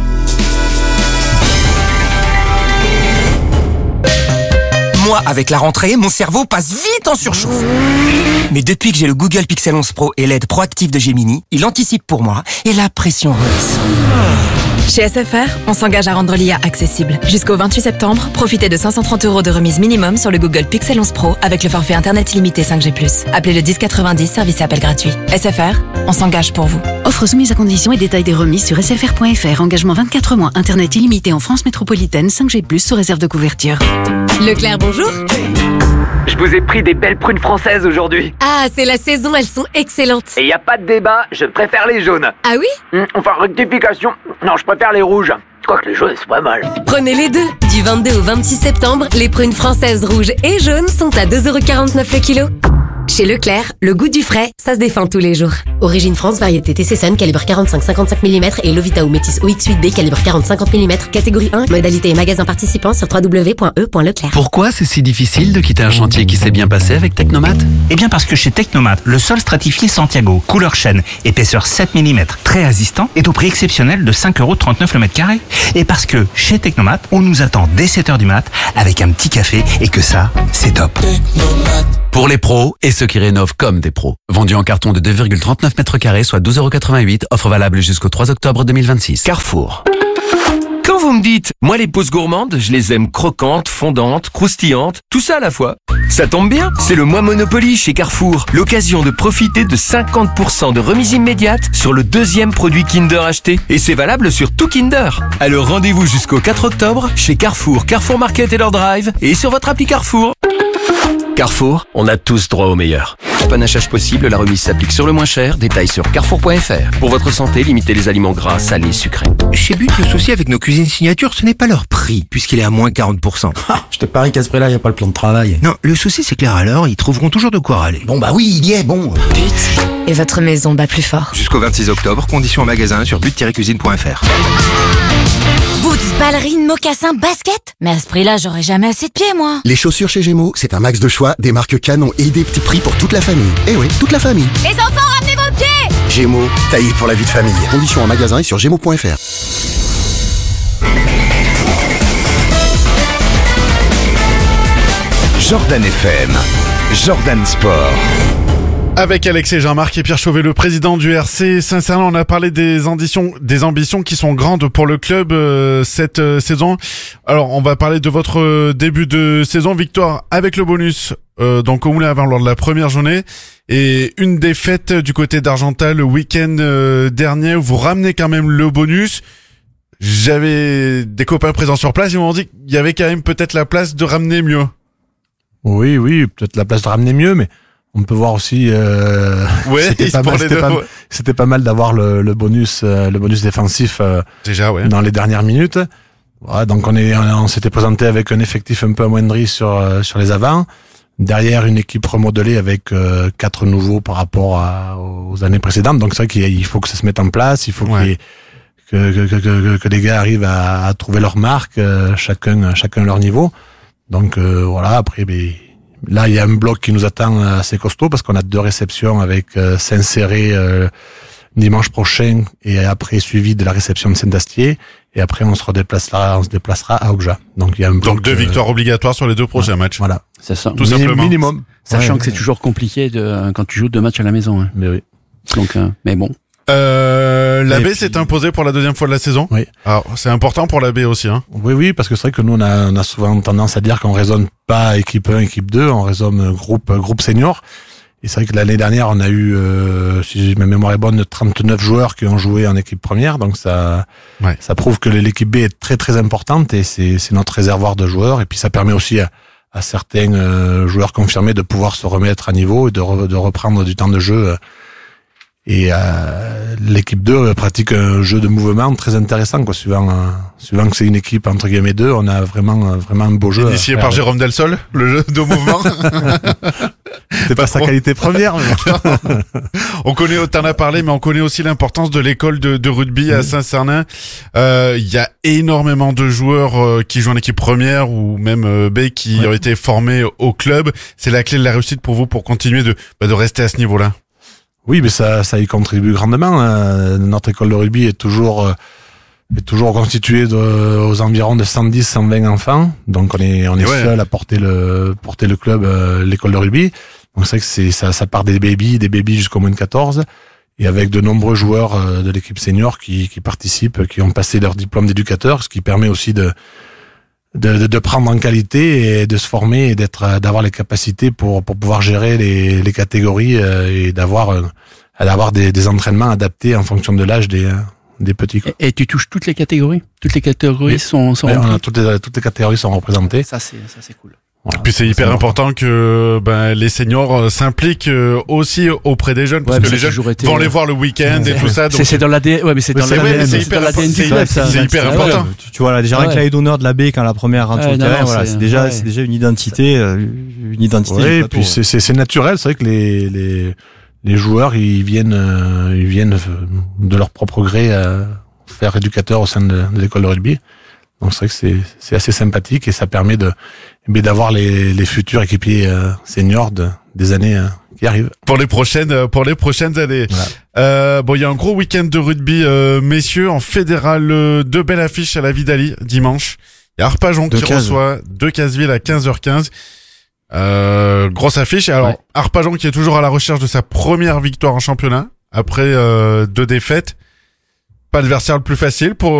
Moi, avec la rentrée, mon cerveau passe vite en surchauffe. Mais depuis que j'ai le Google Pixel onze Pro et L E D proactif de Gemini, il anticipe pour moi et la pression redescend. Chez S F R, on s'engage à rendre l'I A accessible. Jusqu'au vingt-huit septembre, profitez de cinq cent trente euros de remise minimum sur le Google Pixel onze Pro avec le forfait Internet illimité cinq G plus. Appelez le dix quatre-vingt-dix, service et appel gratuit. S F R, on s'engage pour vous. Offre soumise à conditions et détails des remises sur S F R point F R. Engagement vingt-quatre mois, Internet illimité en France métropolitaine, cinq G plus, sous réserve de couverture. Leclerc, bonjour. Je vous ai pris des belles prunes françaises aujourd'hui. Ah, c'est la saison, elles sont excellentes. Et y a pas de débat, je préfère les jaunes. Ah oui mmh, Enfin, rectification, non, je préfère les rouges. Quoique les jaunes, c'est pas mal. Prenez les deux. Du vingt-deux au vingt-six septembre, les prunes françaises rouges et jaunes sont à deux euros quarante-neuf le kilo. Chez Leclerc, le goût du frais, ça se défend tous les jours. Origine France, variété T C Sun, calibre quarante-cinq cinquante-cinq millimètres et Lovita ou Métis O X huit B, calibre quarante cinquante millimètres, catégorie un, modalité et magasin participant sur w w w point e point leclerc. Pourquoi c'est si difficile de quitter un chantier qui s'est bien passé avec Technomat? Eh bien parce que chez Technomat, le sol stratifié Santiago, couleur chêne, épaisseur sept millimètres, très résistant, est au prix exceptionnel de cinq euros trente-neuf le mètre carré. Et parce que chez Technomat, on nous attend dès sept heures du mat avec un petit café et que ça, c'est top. Technomat. Pour les pros et ceux qui rénovent comme des pros. Vendu en carton de deux virgule trente-neuf mètres carrés, soit douze euros quatre-vingt-huit. Offre valable jusqu'au trois octobre deux mille vingt-six. Carrefour. Quand vous me dites, moi les pousses gourmandes, je les aime croquantes, fondantes, croustillantes, tout ça à la fois. Ça tombe bien, c'est le mois Monopoly chez Carrefour. L'occasion de profiter de cinquante pour cent de remise immédiate sur le deuxième produit Kinder acheté. Et c'est valable sur tout Kinder. Alors rendez-vous jusqu'au quatre octobre chez Carrefour, Carrefour Market et leur drive et sur votre appli Carrefour. Carrefour, on a tous droit au meilleur. Panachage possible, la remise s'applique sur le moins cher. Détails sur carrefour point f r. Pour votre santé, limitez les aliments gras, salés, sucrés. Chez But, le souci avec nos cuisines signature, ce n'est pas leur prix, puisqu'il est à moins quarante pour cent. Ah, je te parie qu'à ce prix-là, il n'y a pas le plan de travail. Non, le souci c'est que les râleurs, ils trouveront toujours de quoi râler. Bon bah oui, il y est, bon. But, et votre maison bat plus fort. Jusqu'au vingt-six octobre, conditions en magasin sur but tiret cuisine point f r. Boots, ballerines, mocassins, baskets. Mais à ce prix-là, j'aurais jamais assez de pieds, moi. Les chaussures chez Gémeaux, c'est un max de choix, des marques canon et des petits prix pour toute la famille. Eh oui, toute la famille. Les enfants, ramenez vos pieds. Gémeaux, taillé pour la vie de famille. Conditions en magasin et sur gémeaux point f r. Jordan F M, Jordan Sport. Avec Alexis Jean-Marc et Pierre Chauvet, le président du R C Saint-Sernin, on a parlé des ambitions, des ambitions qui sont grandes pour le club euh, cette euh, saison. Alors, on va parler de votre euh, début de saison, victoire avec le bonus euh, dans Moulin-à-Vent lors de la première journée et une défaite du côté d'Argental le week-end euh, dernier où vous ramenez quand même le bonus. J'avais des copains présents sur place, ils m'ont dit qu'il y avait quand même peut-être la place de ramener mieux. Oui, oui, peut-être la place de ramener mieux, mais on peut voir aussi. Euh, ouais, c'était, pas mal, c'était, pas, c'était pas mal d'avoir le, le bonus, euh, le bonus défensif euh, déjà, ouais. Dans les dernières minutes. Voilà, donc on est, on, on s'était présenté avec un effectif un peu amoindri sur euh, sur les avants. Derrière, une équipe remodelée avec euh, quatre nouveaux par rapport à, aux années précédentes. Donc c'est vrai qu'il faut que ça se mette en place. Il faut ouais. que, que, que, que que les gars arrivent à, à trouver leur marque, euh, chacun chacun leur niveau. Donc euh, voilà. Après, ben, là, il y a un bloc qui nous attend assez costaud parce qu'on a deux réceptions avec euh, Saint-Céré euh, dimanche prochain et après suivi de la réception de Saint-Astier et après on se redéplacera, on se déplacera à Obja. Donc il y a un bloc, donc deux euh, victoires obligatoires sur les deux prochains ouais, matchs. Voilà, c'est ça. Tout Minim, simplement. Minimum. Sachant ouais, que c'est ouais. toujours compliqué de quand tu joues deux matchs à la maison. Hein. Mais oui. Donc, euh, mais bon. Euh, la B s'est imposée pour la deuxième fois de la saison. Oui. Alors, c'est important pour la B aussi, hein. Oui, oui, parce que c'est vrai que nous, on a, on a souvent tendance à dire qu'on raisonne pas équipe un, équipe deux, on raisonne groupe, groupe senior. Et c'est vrai que l'année dernière, on a eu, euh, si ma mémoire est bonne, trente-neuf joueurs qui ont joué en équipe première. Donc ça, ouais. ça prouve que l'équipe B est très, très importante et c'est, c'est notre réservoir de joueurs. Et puis ça permet aussi à, à certains euh, joueurs confirmés de pouvoir se remettre à niveau et de, re, de reprendre du temps de jeu. Et euh, l'équipe deux pratique un jeu de mouvement très intéressant, quoi. Suivant, euh, suivant que c'est une équipe entre guillemets deux, on a vraiment, vraiment un beau jeu. Initié par Jérôme Delsol, le jeu de mouvement. C'est pas sa qualité première. Mais... on connaît, t'en as parlé, mais on connaît aussi l'importance de l'école de, de rugby à Saint-Sernin. Euh, il y a énormément de joueurs euh, qui jouent en équipe première ou même euh, B qui ouais. ont été formés au club. C'est la clé de la réussite pour vous pour continuer de, bah, de rester à ce niveau-là. Oui, mais ça, ça y contribue grandement. Euh, notre école de rugby est toujours, euh, est toujours constituée de, aux environs de cent dix, cent vingt enfants. Donc on est, on est ouais. seul à porter le, porter le club, euh, l'école de rugby. Donc c'est vrai que c'est, ça, ça part des babies, des babies jusqu'au moins de quatorze. Et avec de nombreux joueurs euh, de l'équipe senior qui, qui participent, qui ont passé leur diplôme d'éducateur, ce qui permet aussi de, De, de, de prendre en qualité et de se former et d'être, d'avoir les capacités pour, pour pouvoir gérer les, les catégories et d'avoir, d'avoir des, des entraînements adaptés en fonction de l'âge des, des petits. Et, et tu touches toutes les catégories? Toutes les catégories oui. sont, sont on a toutes les, toutes les catégories sont représentées. Ça, c'est, ça, c'est cool. Voilà. Et puis c'est hyper c'est important que ben, les seniors s'impliquent aussi auprès des jeunes parce ouais, que les jeunes été, vont ouais. les voir le week-end ouais. et tout ça. Donc c'est, c'est dans l'A D N. Ouais, mais c'est dans l'A D N. C'est hyper important. C'est hyper important. Ouais, tu, tu vois là, déjà avec la d'honneur de la baie quand la première rentre sur le terrain, voilà, c'est déjà, ouais. c'est déjà une identité, une identité. Ouais, et puis c'est, c'est, c'est naturel. C'est vrai que les, les, les joueurs, ils viennent, ils viennent de leur propre gré à faire éducateur au sein de, de l'école de rugby. Donc c'est vrai que c'est, c'est assez sympathique et ça permet de, mais d'avoir les, les futurs équipiers euh, seniors de, des années euh, qui arrivent. Pour les prochaines, pour les prochaines années. Voilà. Euh, bon, il y a un gros week-end de rugby, euh, messieurs, en fédéral, euh, deux belles affiches à la Vidali dimanche. Il y a Arpajon qui quinze. Reçoit Decazeville à quinze heures quinze. Euh, grosse affiche. Alors, ouais. Arpajon qui est toujours à la recherche de sa première victoire en championnat après euh, deux défaites. Pas l'adversaire le plus facile pour